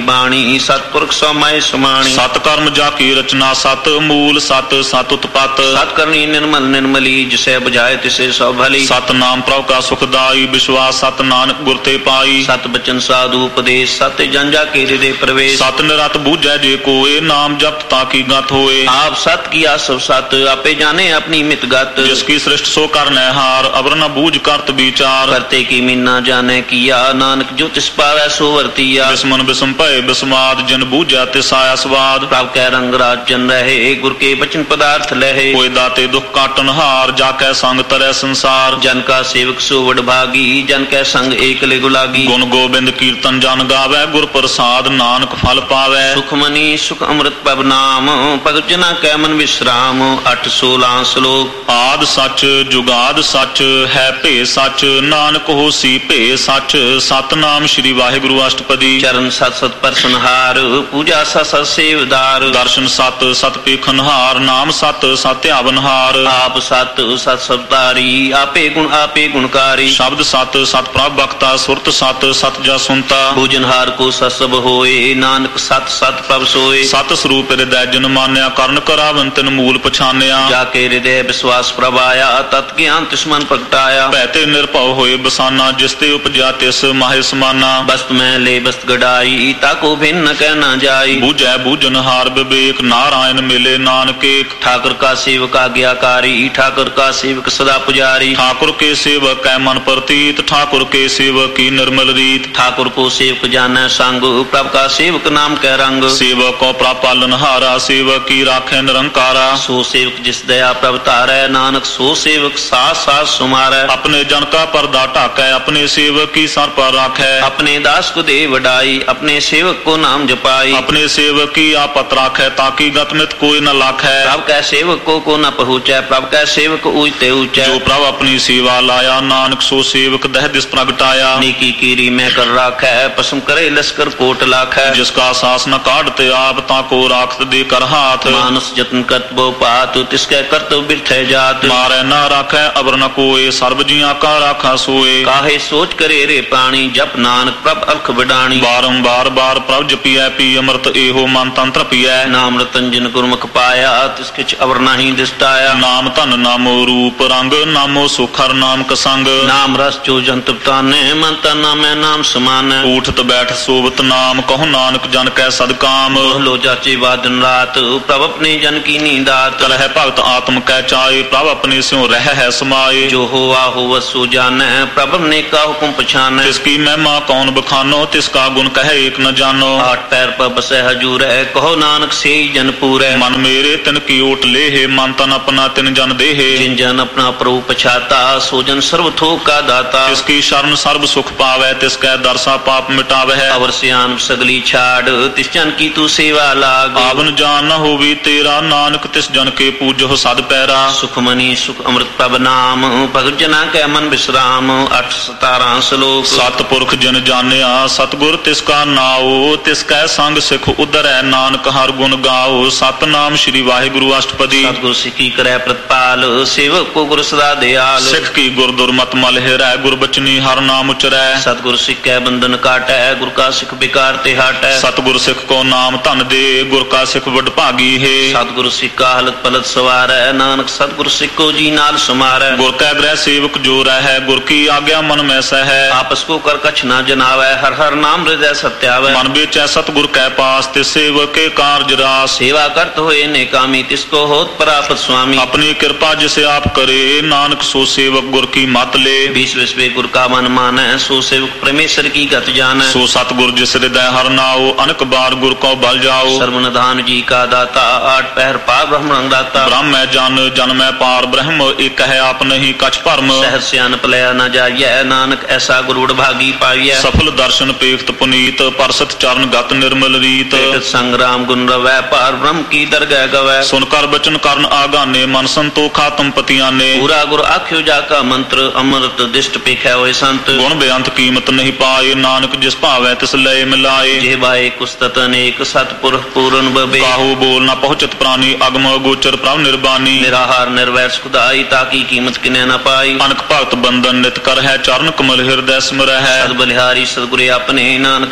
ਕੀ ਬਾਣੀ ਸਤਪੁਰਖ ਸੋ ਮੈਂ ਸਮਾਣੀ ਸਤ ਕਰਮ ਜਾ ਕੀ ਰਚਨਾ ਸਤ ਮੂਲ ਸਤ ਸਤ ਉਤਪਤ ਸਤ ਕਰਨੀ ਨਿਰਮਲ ਨਿਰਮਲੀ ਜਿਸੇ ਬੁਝਾਏ ਤਿਸੇ ਸੋ ਭਲੀ ਸਤ ਨਾਮ ਪ੍ਰਭ ਕਾ ਸੁਖਦਾਈ ਵਿਸ਼ਵਾਸ ਸਤ ਨਾਨਕ ਗੁਰ ਤੇ ਪਾਈ ਸਤ ਬਚਨ ਸਾਧੂ ਉਪਦੇਸ਼ ਸਤ ਜਨ ਜਾ ਕੇ ਹਿਰਦੇ ਪ੍ਰਵੇਸ਼ ਸਤ ਨਿਰਤ ਬੂਝੈ ਜੇ ਕੋਏ ਨਾਮ ਜਪਤ ਤਾਂ ਕੀ ਗਤ ਹੋਏ ਆਪ ਸਤ ਕੀਆ ਸਭ ਸਤ ਆਪੇ ਜਾਣੇ ਆਪਣੀ ਮਿਤ ਗਤ ਜਿਸ ਕੀ ਸ੍ਰਿਸ਼ਟ ਸੋ ਕਰਨੈ ਹਾਰ ਅਵਰ ਨ ਬੂਝ ਕਰਤ ਵਿਚਾਰ ਕਰਤੇ ਕੀ ਮੀਨਾ ਜਾਣੇ ਕੀਆ ਨਾਨਕ ਜੋ ਤਿਸ ਪਾਵੈ ਸੋ ਵਰਤੀਆ ਬਿਸਮਨ ਬਿਸਮ ਭਏ ਬਿਸਮਾਦ ਜਿਨ ਬੂਝੈ ਤਿਸ ਆਇਆ ਸਵਾਦ ਪ੍ਰਭ ਕੈ ਰੰਗ ਰਾਜਨ ਰਹੇ ਗੁਰ ਕੇ ਬਚਨ ਪਦਾਰਥ ਲਹੇ ਹੋਏ ਦਾਤੇ ਦੁਖ ਕਾਟਨ ਹਾਰ ਜਾ ਕੈ ਸੰਗ ਤਰੈ ਸੰਸਾਰ ਜਨ ਕਾ ਸੇਵਕ ਸੋ ਵਡਭਾਗੀ ਜਨ ਕੈ ਸੰਗ ਏਕਲੇ ਗੁਲਾਗੀ ਗੁਣ ਗੋਬਿੰਦ ਕੀਰਤਨ ਜਨ ਗਾਵੈ ਗੁਰ ਪ੍ਰਸਾਦ ਨਾਨਕ ਫਲ ਪਾਵੈ ਸੁਖਮਨੀ ਸੁਖ ਅੰਮ੍ਰਿਤ ਪਵ ਨਾਮ ਭਗਤ ਜਨਾ ਕੈ ਮਨ ਵਿਸਰਾਮ ਅੱਠ ਸੋਲਾਂ ਸ਼ਲੋਕ ਆਦ ਸੱਚ ਜੁਗਾਦ ਸੱਚ ਹੈ ਭੇ ਸੱਚ ਨਾਨਕ ਹੋਸੀ ਭੇ ਸੱਚ ਸਤਨਾਮ ਸ੍ਰੀ ਵਾਹਿਗੁਰੂ ਅਸ਼ਟਪਦੀ ਚਰਨ ਸਤ ਸਤ ਪਰਸਨਹਾਰ ਪੂਜਾ ਸਤ ਸਤ ਸੇਵਦਾਰ ਦਰਸ਼ਨ ਸਤ ਸਤ ਪੇਖਨਹਾਰ ਨਾਮ ਸਤ ਸਤ ਧਿਆਵਨਹਾਰ ਆਪ ਸਤ ਸਤ ਸਬਦਾਰੀ ਆਪੇ ਗੁਣ ਆਪੇ ਗੁਣਕਾਰੀ ਸ਼ਬਦ ਸਤ ਸਤ ਪ੍ਰਭ ਬਖਤਾ ਸੁਰਤ ਸਤ ਸਤ ਜਾ ਸੁਨਤਾ ਭੋਜਨਹਾਰ ਕੋ ਸਤ ਸਭ ਹੋਏ ਨਾਨਕ ਸਤ ਸਤ ਪ੍ਰਭ ਸੋਏ ਸਤ ਸਰੂਪ ਹਿਰਦੈ ਜਨ ਮਾਨਿਆ ਕਰਨ ਕਰਾਵਨ ਤਿਨ ਮੂਲ ਪਛਾਨਿਆ ਜਾ ਕੇ ਹਿਰਦੇ ਵਿਸ਼ਵਾਸ ਪ੍ਰਭ ਆਇਆ ਤਤ ਗਿਆਨ ਤਿਸ ਮਨ ਪ੍ਰਗਟਾਇਆ ਭੈ ਤੇ ਨਿਰਭਉ ਹੋਏ ਬਸਾਨਾ ਜਿਸ ਤੇ ਉਪਜਾ ਤਿਸ ਮਾਹਿ ਸਮਾਨਾ ਬਸਤ ਮੈਂ ਲੈ ਬਸਤ ਗੜਾਈ ਤਾਕੋ ਭਿੰਨ ਨ ਕਹਿ ਨਾ ਜਾਈ ਬੂਝੈ ਬੂਝਨਹਾਰ ਵਿਵੇਕ ਨਾਰਾਇਣ ਮਿਲੇ ਨਾਨਕੇ ਠਾਕੁਰ ਕਾ ਸੇਵਕ ਆਗਿਆਕਾਰੀ ਠਾਕੁਰ ਕਾ ਸੇਵਕ ਸਦਾ ਪੁਜਾਰੀ ਠਾकुर के सेवक कै मन प्रतीत ठाकुर के सेवक की निर्मल रीत ठाकुर को सेवक जानै संग प्रभ का सेवक नाम कै रंग सेवक को प्रापालनहारा सेवक की राखै निरंकारा सो सेवक जिस दया प्रभ तारै नानक सो सेवक साथ साथ सुमारै अपने जन का पर्दा ढाकै अपने सेवक की सर पर राखै अपने दास को दे वडाई अपने सेवक को नाम जपाई अपने सेवक की आपत राखै ताकि गतमित कोई न लाखै प्रभ कै सेवक को को न पहुँचै प्रभ कै सेवक ऊंचते ऊंचै जो प्रभ अपनी सेवा लाया नानक सो सेवक दह दिस प्रगटाया नेकी कीरी मैं कर राखै पसम करे लश्कर कोट लाखै जिसका सास न काटते आप ताको राखत दे कर हाथ मानस जतन करत बो पात तिसकै करत बिरथै जात मारै न राखै अबर न कोय सर्व जिया का राखा सोए काहे सोच करे रे प्राणी जप नानक प्रभ अलख बिडाणी बारंबार बार प्रभ जपियै पी अमृत एहो मन तंत्र पियै नाम रतन जिन गुरमुख पाया तिस किछ अवर नाही दिसटाया नाम धन नामो रूप रंग नामो सुखर नाम कसंग नाम रस जो जंत ताने मन तना नामै नाम समान उठत बैठ सोबत नाम कहो नानक जन कै सदकाम लो जाचे वादन रात प्रभ अपने जन की नींदात कलह भगत आत्म कै चाए प्रभ अपने स्यों रह है समाये जो होवा हो सो जानै प्रभ ने का हुक्म पछानै तिसकी महिमा कौन बखानो तिसका गुण कहे एक न जानो आठ पैर पर बसै हजूर है कहो नानक से जन पूरै मन मेरे तिन की ओट लेहे मन तन अपना तिन जन देहे जिन जन अपना प्रभु पछाता सोजन सर्व थोक का दाता तिसकी शरण सर्व सुख पावै तिसकै दरसा पाप मिटावै अवर सियान सगली छाड़ तिस जन की तू सेवा लाग आवन जान न होवी तेरा नानक तिस जन के पूजो सद पैरा सुखमनी सुख अमृत प्रभ नाम भगत जना कै मन विश्राम अठ सतारह श्लोक सतपुरख जिन जानिया सतगुर तिसका नाओ तिसकै संग सिख उधरै नानक हर गुण गाओ सतनाम श्री वाहिगुरु अष्टपदी सतगुर सिखी करै प्रतिपाल सेवक को गुर सदा दयाल सिख की गुर दुर्मत मल हिरै गुर बचनी हर नाम उचरै सतगुर सिख कै बंधन काटै गुर का सिख बेकार ते हाटै सतगुर सिख को नाम धन दे गुर का सिख बड़ भागी है सतगुर सिख का हलत पलत सवारै नानक सतगुर सिख को जी नाल समारै गुर कै ग्रह सेवक जो रहै गुर की आज्ञा मन में सहै आपस को कर कछ न जनावै हर हर नाम हृदय सत्यावै मन बेचै सतगुर कै पास तिस सेवक के कारज रास सेवा करत होए नेकामी तिसको होत परापत स्वामी अपनी कृपा जिसे आप करे नानक सो सेवक गुर की मत ले बीस विश्वे गुर का मन मानै सो सेवक परमेश्वर की गत जानै सो सतगुर जिस हृदय हर नाओ अनक बार गुर को बल जाओ सर्वनिधान जी का दाता आठ पहर पार ब्रह्म दाता ब्रह्म है जन जन में पार ब्रह्म एक है आप नहीं कछ भरम सहज स्यान पलया न जाइए नानक ऐसा गुरुड़ भागी पाइए सफल दर्शन पेख्त पुनीत परसत चरण गत निर्मल रीत संग्राम गुण रवै पार ब्रह्म की दरगह गवै सुनकर बचन करन आगाने मन संतोखा तुम पतिया ने पूरा गुर आख्यो जाका मंत्र अमृत दिष्ट पेखै होए संत गुण बेअंत कीमत नहीं पाए नानक जिस भावै तिस लय मिलाए जेबाए कुस्तत अनेक सतपुरख पूर्ण बबे काहू बोल न पहुँचत प्राणी अगम गोचर प्रभ निर्बानी निराहार निर्वैर सुखदाई ताकि कीमत किने न पाई अनक भगत बंधन नित कर है चरण कमल हृदय स्मर है सद बलिहारी सदगुरे अपने नानक जिस पर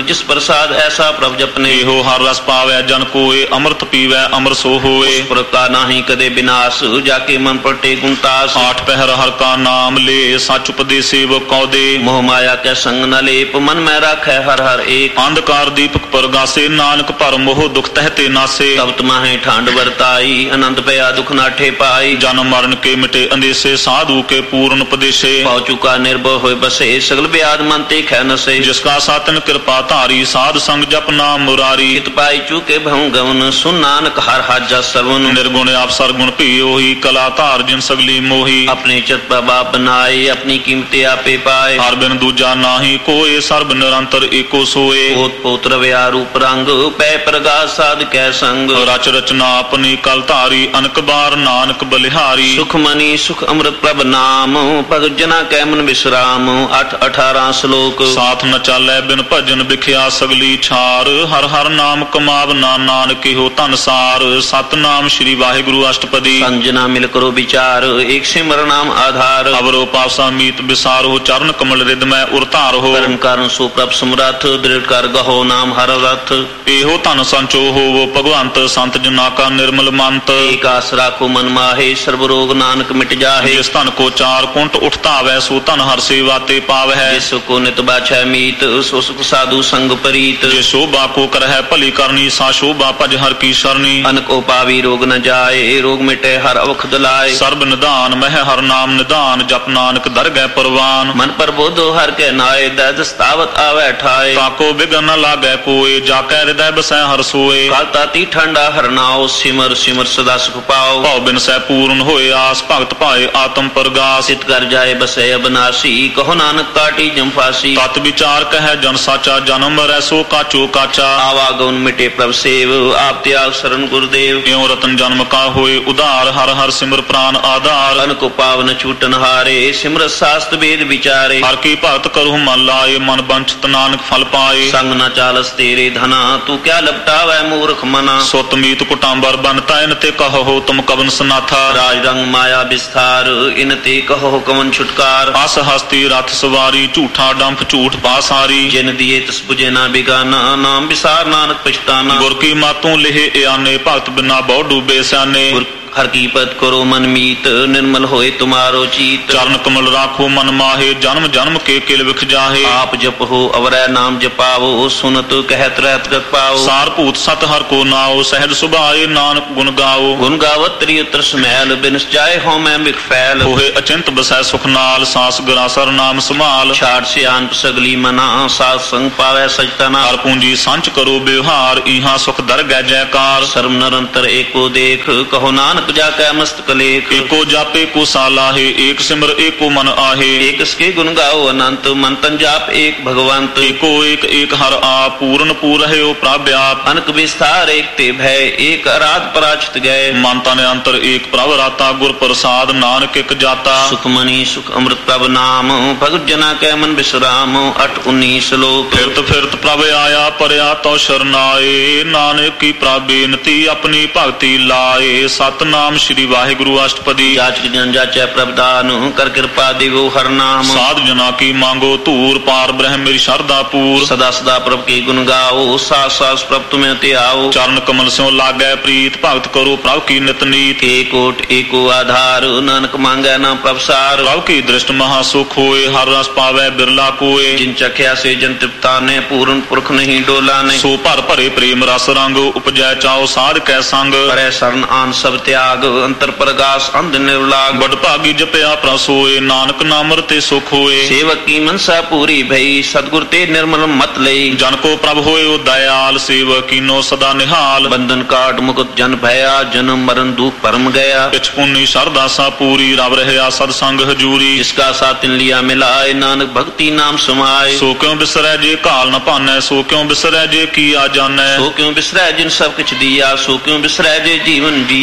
प्रसाद ऐसा प्रभ जपने। ਇਹੋ ਹਰ ਰਸ ਪਾਵੈ ਜਨ ਕੋਏ ਅੰਮ੍ਰਿਤ ਪੀਵੈ ਅਮਰ ਸੋ ਹੋਏ। उस पर का नाही कदे विनाश जाके मन पटे गुणतास। ਆਠ ਪਹਿਰ ਹਰ ਕਾ ਨਾਮ ਲੇ ਸੱਚ ਉਪਦੇਸੇ ਵ ਕਉਦੇ। मोह माया के संग न लेप मन में राखै हर हर एक। ਅੰਧਕਾਰ ਦੀਪਕ ਪ੍ਰਗਾਸੇ ਨਾਨਕ ਭਰ ਮੋਹ ਦੁਖ ਤਹਿਤੇ ਨਾਸੇ। तब तुम्हें ठांड बरताई आनंद पया दुख नाठे पाई। ਜਨਮ ਮਰਨ ਕੇ ਮਿਟੇ ਅੰਦੇਸੇ ਸਾਧੂ ਕੇ ਪੂਰਨ ਉਪਦੇਸੇ। पाव चुका निर्भय होय बसे सगल ब्याद मन ते खे नसे। ਜਿਸ ਕਾ ਸਾਤਨ ਕਿਰਪਾ ਧਾਰੀ ਸਾਧ ਸੰਗ ਜਪ ਨਾਮ ਮੁਰਾਰੀ। चित पाई चुके भव गवन सुन नानक हर हाजा सरवन। ਨਿਰਗੁਣ ਆਪ ਸਰਗੁਣ ਭੀ ਉਹੀ ਕਲਾ ਧਾਰ ਜਿਨ ਸਗਲੀ ਮੋਹੀ। अपने चित बाबा बनाए अपनी कीमते आपे पाए। ਹਰ ਬਿਨ ਦੂਜਾ ਨਾਹੀ ਕੋਏ ਸਰਬ ਨਿਰੰਤਰ ਏਕੋ ਸੋਏ। पोत पोत रव्या रूप रंग पै प्रगास साध कै संग। ਰਚ ਰਚਨਾ ਆਪਣੀ ਕਲ ਧਾਰੀ ਅਨਕ ਬਾਰ ਨਾਨਕ ਬਲਿਹਾਰੀ। सुख मनी सुख अमृत प्रभ नाम भगत जना कै मन विश्राम। अठ अठारह श्लोक। ਸਾਥ ਨ ਚਾਲੈ ਬਿਨ ਭਜਨ ਵਿਖਿਆ ਸਗਲੀ ਛਾਰ। ਹਰ ਹਰ ਨਾਮ ਕਮਾਵਨਾ ਨਾਨਕ ਇਹੋ ਧਨਸਾਰ। ਸਤਨਾਮ ਸ੍ਰੀ ਵਾਹਿਗੁਰੂ ਅਸ਼ਟਪਦੀ। संजना मिल करो विचार एक सिमर नाम आधार। ਅਵਰੋ ਪਾਸਾ ਮੀਤ ਵਿਸਾਰੋ ਚਰਨ ਕਮਲ ਰਿਦ ਮੈਂ ਉਰਤਾਰ ਹੋ। करण कारण सो प्रभ समरथ दृढ़ कर गहो नाम हर रथ। ਇਹੋ ਧਨ ਸੰਚੋ ਹੋਵੋ ਭਗਵੰਤ ਸੰਤ ਜਨਾ ਕਾ ਨਿਰਮਲ ਮੰਤ। एक आस राखो मन माहे सर्व रोग नानक मिट जाहे। ਜਿਸ ਧਨ ਕੋ ਚਾਰ ਕੁੰਟ ਉਠਤਾਵੈ ਸੋ ਧਨ ਹਰ ਸੇਵਾ ਤੇ ਪਾਵੈ। जिस को नित बाछै मीत सो सुख साधु संग परीत। ਜੇ ਸ਼ੋਭਾ ਕੋ ਕਰਹਿ ਭਲੀ ਕਰਨੀ ਸਾ ਸ਼ੋਭਾ ਭਜ ਹਰ ਕੀ ਸ਼ਰਣੀ। अनको पावी रोग न जाए रोग मिटे हर अवखद लाए। ਸਰਬ ਨਿਧਾਨ ਮਹਿ ਹਰ ਨਾਮ ਨਿਧਾਨ ਜਪ ਨਾਨਕ ਦਰਗਹਿ ਪਰਵਾਨ। मन पर बोधो हर के नाए दैदस तावत आवे ठाए। ਤਾਕੋ ਬਿਗਨ ਨ ਲਾਗੈ ਕੋਏ ਜਾ ਕੈ ਹਿਰਦੈ ਬਸੈ ਹਰ ਸੋਏ। काल ताती ठंडा हर नाओ सिमर सिमर सदा सुख पाओ। ਭਉ ਬਿਨ ਸੈ ਪੂਰਨ ਹੋਏ ਆਸ ਭਗਤ ਭਾਏ ਆਤਮ ਪ੍ਰਗਾਸ। सित कर जाए बसे अबनासी कहो नानक काटी जमफासी। ਤਤ ਵਿਚਾਰ ਕਹਿ ਜਨ ਸਾਚਾ ਜਨਮ ਮਰੈ ਸੋ ਕਾਚੋ ਕਾਚਾ। आवागमन मिटे प्रभ सेव आप त्याग शरण गुरुदेव। ਇਉ ਰਤਨ ਜਨਮ ਕਾ ਹੋਏ ਉਧਾਰ ਹਰ ਹਰ ਸਿਮਰ ਪ੍ਰਾਨ ਆਧਾਰ। अन को पावन छूटन हारे सिमरत शास्त्र वेद विचारे। ਹਰ ਕੀ ਭਗਤ ਕਰਹੁ ਮਨ ਲਾਏ ਮਨ ਬੰਚਤ ਨਾਨਕ ਫਲ ਪਾਏ। संग न चालस तेरे धना तू क्या लपटावै मूर्ख मना। ਸੁਤ ਮੀਤ ਕੁਟਾਂਬਰ ਬਨ ਤੈਨ ਤੇ ਕਹੋ ਤੁਮ ਕਵਨ ਸਨਾਥਾ। राज रंग माया विस्तार इन ते कहो कवन छुटकार। ਅਸ ਹਸਤੀ ਰਥ ਸਵਾਰੀ ਝੂਠਾ ਡੰਫ ਝੂਠ ਪਾਸਾਰੀ। जिन दिए तस बुझे ना बिगाना नाम विसार नानक पछताना। ਗੁਰ ਕੀ ਮਾਤੋਂ ਲਿਹੇ ਇਆਨੇ ਭਗਤ ਬਿਨਾ ਬਹੁ ਡੂਬੇ ਸਿਆਨੇ। गुर हर की पद करो मन मीत निर्मल होए तुम्हारो चीत। ਚਰਨ ਕਮਲ ਰਾਖੋ ਮਨ ਮਾਹੇ ਜਨਮ ਜਨਮ ਕੇ ਕਿਲ ਵਿਖ ਜਾਹੇ। आप जप हो अवरै नाम जपावो सुनत कहत रहत गत पाओ। ਸਾਰ ਭੂਤ ਸਤ ਹਰ ਕੋ ਨਾਉ ਸਹਿਜ ਸੁਭਾਏ ਨਾਨਕ ਗੁਣ ਗਾਓ। गुण गावत त्रियत्र समैल बिनस जाए हो मैं बिख फैल। ਹੋਏ ਅਚਿੰਤ ਬਸੈ ਸੁਖ ਨਾਲ ਸਾਸ ਗਰਾਸਰ ਨਾਮ ਸੰਭਾਲ। छाड़ से आन सगली मना साध संग पावै सचतना। ਹਰ ਪੂੰਜੀ ਸੰਚ ਕਰੋ ਬਿਵਹਾਰ ਇਹਾਂ ਸੁਖ ਦਰਗਹਿ ਜੈਕਾਰ। सर्व निरंतर एको देख कहो नानक जाकै मस्तक लेख। ਏਕੋ ਜਾਪੇ ਕੋ ਸਾਲਾਹੇ ਏਕ ਸਿਮਰ ਏਕੋ ਮਨ ਆਹੇ। एक इसके गुण गाओ अनंत मन तन जाप एक भगवंत। ਏਕੋ ਏਕ ਏਕ ਹਰ ਆਪ ਪੂਰਨ ਪੂਰ ਰਹਿਓ ਪ੍ਰਭ ਆਪ। अनक विस्तार एक ते भय एक आराध पराचित गए। ਮਨ ਤਨ ਅੰਤਰ ਏਕ ਪ੍ਰਭ ਰਾਤਾ ਗੁਰ ਪ੍ਰਸਾਦ ਨਾਨਕ ਇਕ ਜਾਤਾ। सुख मणि सुख अमृत प्रभ नाम भगत जना कै मन विश्राम। अठ उन्नीस श्लोक। ਫਿਰਤ ਫਿਰਤ ਪ੍ਰਭ ਆਇਆ ਪਰਿਆ ਤਉ ਸ਼ਰਨਾਏ ਨਾਨਕ ਕੀ ਪ੍ਰਭ ਬੇਨਤੀ ਆਪਣੀ ਭਗਤੀ ਲਾਏ। ਸਤਨਾਮ ਸ੍ਰੀ ਵਾਹਿਗੁਰੂ ਅਸ਼ਟਪਦੀ। जाचक जन जाचै प्रभ दान कर कृपा देवो हर नाम। ਸਾਧ ਜਨਾ ਕੀ ਮੰਗੋ ਧੂਰ ਪਾਰ ਬ੍ਰਹਮ ਮੇਰੀ ਸ਼ਰਧਾ ਪੂਰ। सदा सदा प्रभ के गुण गाओ सास सास प्रभ तुम्हें ते आओ। ਚਰਨ ਕਮਲ ਸਿਉ ਲਾਗੈ ਪ੍ਰੀਤ ਭਗਤ ਕਰੋ ਪ੍ਰਭ ਕੀ ਨਿਤ ਨੀਤ। एक ओट एको आधार नानक मांगै ना प्रभ सार। ਪ੍ਰਭ ਕੀ ਦ੍ਰਿਸ਼ਟ ਮਹਾ ਸੁਖ ਹੋਏ ਹਰ ਰਸ ਪਾਵੈ ਬਿਰਲਾ ਕੋਏ। जिन चख्या से जन तृप्ता ने पूर्ण पुरख नहीं डोला ने। ਸੋ ਭਰ ਭਰੇ ਪ੍ਰੇਮ ਰਸ ਰੰਗ ਉਪਜੈ ਚਾਉ ਸਾਧ ਕੈ ਸੰਗ। परै शरण आन सब त्याग अंतर प्रगास अंध निर्लाग। ਬੜ ਭਾਗੀ ਜਪਿਆ ਪ੍ਰਸੋਏ ਨਾਨਕ ਨਾਮ ਰਤੇ ਸੁਖ ਹੋਏ। सेवक की मनसा पूरी भई सतगुर ते निर्मल मत लई। ਜਨ ਕੋ ਪ੍ਰਭ ਹੋਇਓ ਦਇਆਲ ਸੇਵ ਕੀਨੋ ਸਦਾ ਨਿਹਾਲ। बंधन काट मुकुट जन भया जन्म मरण दुख परम गया। ਪਿਛ ਪੁੰਨੀ ਸਰਦਾ ਸਾ ਪੂਰੀ ਰਵ ਰਹਿਆ ਸਦ ਸੰਗ ਹਜੂਰੀ। जिसका साथ लिया मिलाए नानक भक्ति नाम समाए। ਸੋ ਕਿਉ ਬਿਸਰੈ ਜੇ ਘਾਲ ਨ ਭਾਨੈ ਸੋ ਕਿਉ ਬਿਸਰੈ ਜੇ ਕੀ ਆ ਜਾਣੈ। सो क्यों बिसरै जिन सब कुछ दिया सो क्यों बिसरै जे जीवन जिया। ਸੋ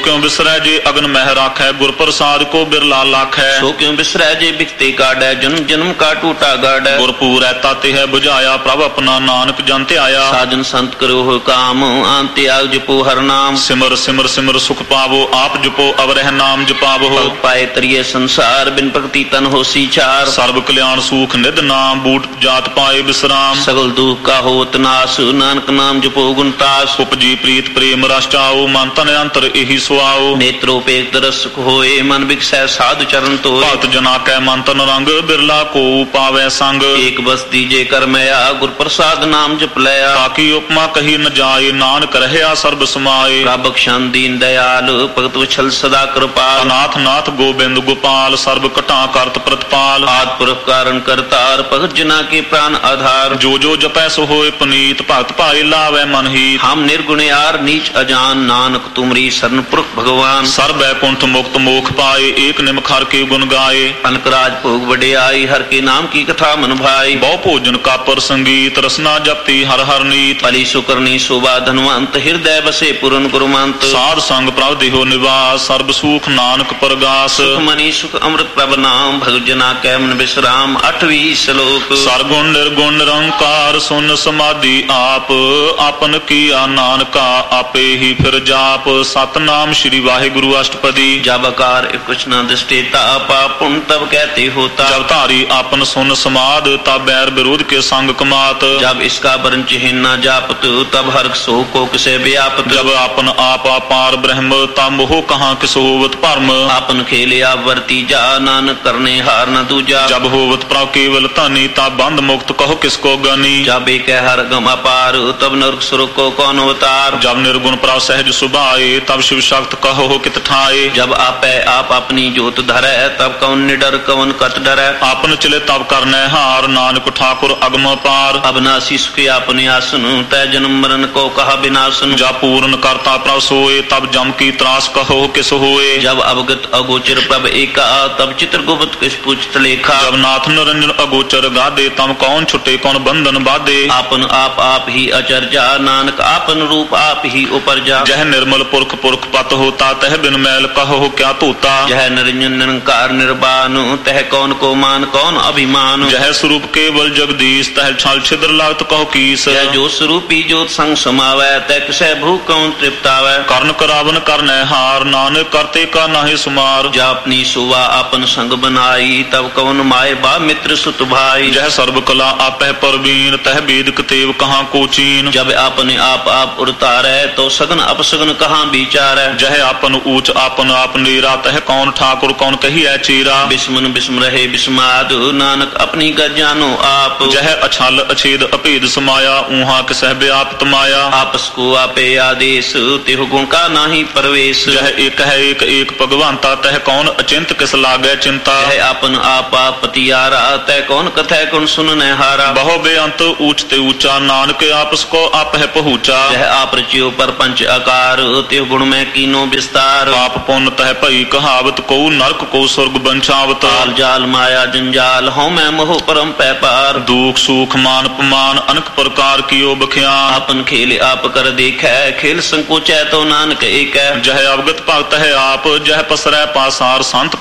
ਕਿਉ ਬਿਸਰੈ ਜੇ ਅਗਨ ਮਹਿ ਰਾਖੈ ਗੁਰ ਪ੍ਰਸਾਦ ਕੋ ਬਿਰਲਾ ਲਾਖੈ ਸੋ ਕਿਉ ਬਿਸਰੈ ਜੇ ਬਿਖਤੇ ਕਾਢੈ ਜਨਮ ਜਨਮ ਕਾ ਟੂਟਾ ਗਾਢੈ ਗੁਰ ਪੂਰੈ ਤਾਤੇ ਹੈ 부ਝਾਇਆ ਪ੍ਰਭ ਆਪਣਾ ਨਾਨਕ ਜਨ ਧਿਆਇਆ ਸਾਜਨ ਸੰਤ ਕਰੋ ਹੋ ਕਾਮ ਅੰਤ ਤਿਆਗ ਜਪੋ ਹਰ ਨਾਮ ਸਿਮਰ ਸਿਮਰ ਸਿਮਰ ਸੁਖ ਪਾਵੋ ਆਪ ਜਪੋ ਅਵਰਹਿ ਨਾਮ ਜਪਾਵੋ ਭਗਤ ਪਾਏ ਤਰੀਏ ਸੰਸਾਰ ਬਿਨ ਭਗਤੀ ਤਨ ਹੋਸੀ ਚਾਰ ਸਰਬ ਕਲਿਆਣ ਸੂਖ ਨਿਧ ਨਾਮ ਬੂਟ ਜਾਤ ਪਾਏ ਬਿਸਰਾਮ ਸਗਲ ਦੁਖ ਕਾ ਹੋਤ ਨਾਸ ਨਾਨਕ ਨਾਮ ਜਪੋ ਗੁਣਤਾਸ ਉਪਜੀ ਪ੍ਰੀਤ ਪ੍ਰੇਮ ਰਸ ਚਾਓ ਮਨ ਤਨ ਅੰਤਰ ਇਹੀ ਸੁਆਓ ਨੇਤਰੋ ਪੇਖ ਦਰਸ ਸੁਖ ਹੋਏ ਮਨ ਬਿਕਸੈ ਸਾਧੁ ਚਰਨ ਤੋਏ ਭਗਤ ਜਨਾ ਕੈ ਮਨ ਤਨ ਰੰਗ ਬਿਰਲਾ ਕੋ ਪਾਵੈ ਸੰਗ ਏਕ ਬਸਤੀ ਜੇ ਕਰ ਮਇਆ ਗੁਰ ਪ੍ਰਸਾਦ ਨਾਮ ਜਪ ਲਿਆ ਤਾਕੀ ਉਪਮਾ ਕਹੀ ਨ ਜਾਏ ਨਾਨਕ ਰਹਿਆ ਸਰਬ ਸਮਾਏ ਪ੍ਰਭ ਬਖਸ਼ਣ ਦੀਨ ਦਇਆਲ ਭਗਤ ਵਿਛਲ ਸਦਾ ਕਿਰਪਾਲ ਅਨਾਥ ਨਾਥ ਗੋਬਿੰਦ ਗੋਪਾਲ ਸਰਬ ਘਟਾ ਕਰਤ ਪ੍ਰਤਪਾਲ ਆਦ ਪੁਰਖ ਕਾਰਨ ਕਰਤਾਰ ਭਗਤ ਜਨਾ ਕੇ ਪ੍ਰਾਨ ਆਧਾਰ ਜੋ ਜੋ ਜਪੈ ਸੋ ਹੋਏ ਪੁਨੀਤ ਭਗਤ ਭਾਏ ਲਾਵੈ ਮਨ ਹੀ ਹਮ ਨਿਰਗੁਣਿਆਰ ਨੀਚ ਅਜਾਨ ਨਾਨਕ ਤੁਮਰੀ ਸਰਨ ਪੁਰਖ ਭਗਵਾਨ ਸਰਬ ਬੈਕੁੰਠ ਮੁਕਤ ਮੋਖ ਪਾਏ ਏਕ ਨਿਮਖ ਹਰ ਕੇ ਗੁਣ ਗਾਏ ਅਨਕ ਰਾਜ ਭੋਗ ਵਡਿਆਈ ਹਰ ਕੇ ਨਾਮ ਕੀ ਕਥਾ ਮਨ ਭਾਈ ਬਹੁ ਭੋਜਨ ਕਾਪਰ ਸੰਗੀਤ ਰਸਨਾ ਜਪਤੀ ਹਰ ਹਰ ਨੀਤ ਭਲੀ ਸੁਕਰਨੀ ਸ਼ੋਭਾ ਧਨਵੰਤ ਹਿਰਦੈ ਬਸੇ ਪੁਰਨ ਗੁਰਮੰਤ ਸਾਧ ਸੰਗ ਪ੍ਰਭ ਦੇਹੋ ਨਿਵਾਸ ਸਰਬ ਸੂਖ ਨਾਨਕ ਪਰਗਾਸ ਸੁਖ ਮਨੀ ਸੁਖ ਅੰਮ੍ਰਿਤ ਪ੍ਰਭ ਨਾਮ ਭਗਤ ਜਨਾ ਕੈ ਮਨ ਬਿਸਰਾਮ ਅਠਵੀਂ ਸ਼ਲੋਕ ਸਰਗੁਣ ਨਿਰਗੁਣ ਨਿਰੰਕਾਰ ਸੁਨ ਸਮਾਧੀ ਆਪ ਆਪਨ ਕੀਆ ਨਾਨਕਾ ਆਪੇ ਹੀ ਫਿਰ ਜਾਪ ਸਤਨਾਮ ਸ੍ਰੀ ਵਾਹਿਗੁਰੂ ਅਸ਼ਟਪਦੀ ਜਬ ਆਕਾਰ ਇਕ ਕੁਛ ਨ ਦ੍ਰਿਸ਼ਟੇ ਤਾਪਾ ਪੁਨ ਤਬ ਕਹਤੇ ਹੋਤਾ ਜਬ ਧਾਰੀ ਆਪਨ ਸੁਨ ਸਮਾਦ ਤਬ ਬੈਰ ਵਿਰੋਧ ਕੇ ਸੰਗ ਕਮਾਤ जब इसका बरन चिन्ह न जापत तब हर सो को किसे व्यापत जब आपन आप अपार ब्रह्म तब मोह कहाँ किस होवत भरम आपन खेलिया वर्ती जा नानक करने हार न दूजा जब होवत प्रभ केवल धनी तब बंद मुक्त कहो किसको गनी जब एक हर गम अपार तब नरक सुरक को कौन अवतार जब निर्गुण प्रभ सहज सुभाए तब शिव शक्त कहो कित ठाए जब आपे आप अपनी जोत धरै तब कौन निडर कौन कत डरै आपन चले तब करने हार नानक ठाकुर अगम पार अबनासी सुखी अपने आसन तय जन्म मरण को कहा बिनासन जब पूर्ण करता प्रभ सोए तब जम की त्रास कहो किस होए जब अवगत अगोचर प्रभ एका तब चित्रगुप्त किस पूछत लेखा जब नाथ निरंजन अगोचर गादे तब कौन छुटे कौन बंधन बाधे आपन आप आप ही अचरजा नानक आपन रूप आप ही उपरजा जह निर्मल पुरख पुरख पत होता तह बिन मैल कहो क्या तोता जह निरंजन निरंकार निर्वाण तह कौन को मान कौन अभिमान जह स्वरूप केवल जगदीश तह छल छिद्र लागत कहो कीस जह जो स्वरूपी जोत संग समावै तह किसै भू कौन तृप्तावै कर्ण करावन करने हार नानक करते का नाहि सुमार जा अपनी सुवा अपन संग बनाई तब कौन माए बा मित्र सुत भाई जह सर्व कला आपह परवीन तह वेद कतेव कहाँ को चीन जब अपने आप आप उड़तारै तो सगन अपसगन कहाँ विचारै जह आपन ऊंच आपन आप नीरा तह कौन ठाकुर कौन कही है चीरा बिस्मन बिस्म रहे बिस्माद नानक अपनी गज जानो आप जह अछल अछेद अभेद समाया ऊहा किसह व्याप्त माया आपस को आपे आदेश तिहु गुण का नाही परवेश जह एक है एक एक भगवंता तह कौन अचिंत किस लागे चिंता जह आपन आप पतियारा तह कौन कथै कुण सुनने हारा बहु बेअंत ऊंचते ऊंचा नानक आपस को आप है पहुँचा जह आप रचियो पर पंच आकार तिहु गुण में कीनो विस्तार पाप पुण्य तह भई कहावत को नरक को स्वर्ग बंचावत ताल जाल माया जंजाल हौ मैं मोह परम पैपार दुख सुख मान अपमान अनेक प्रकार कियो बख्यान आपन खेल आप कर देखै खेल संकोचै तो नानक एक जह अवगत भगत है आप जह पसरै पासार संत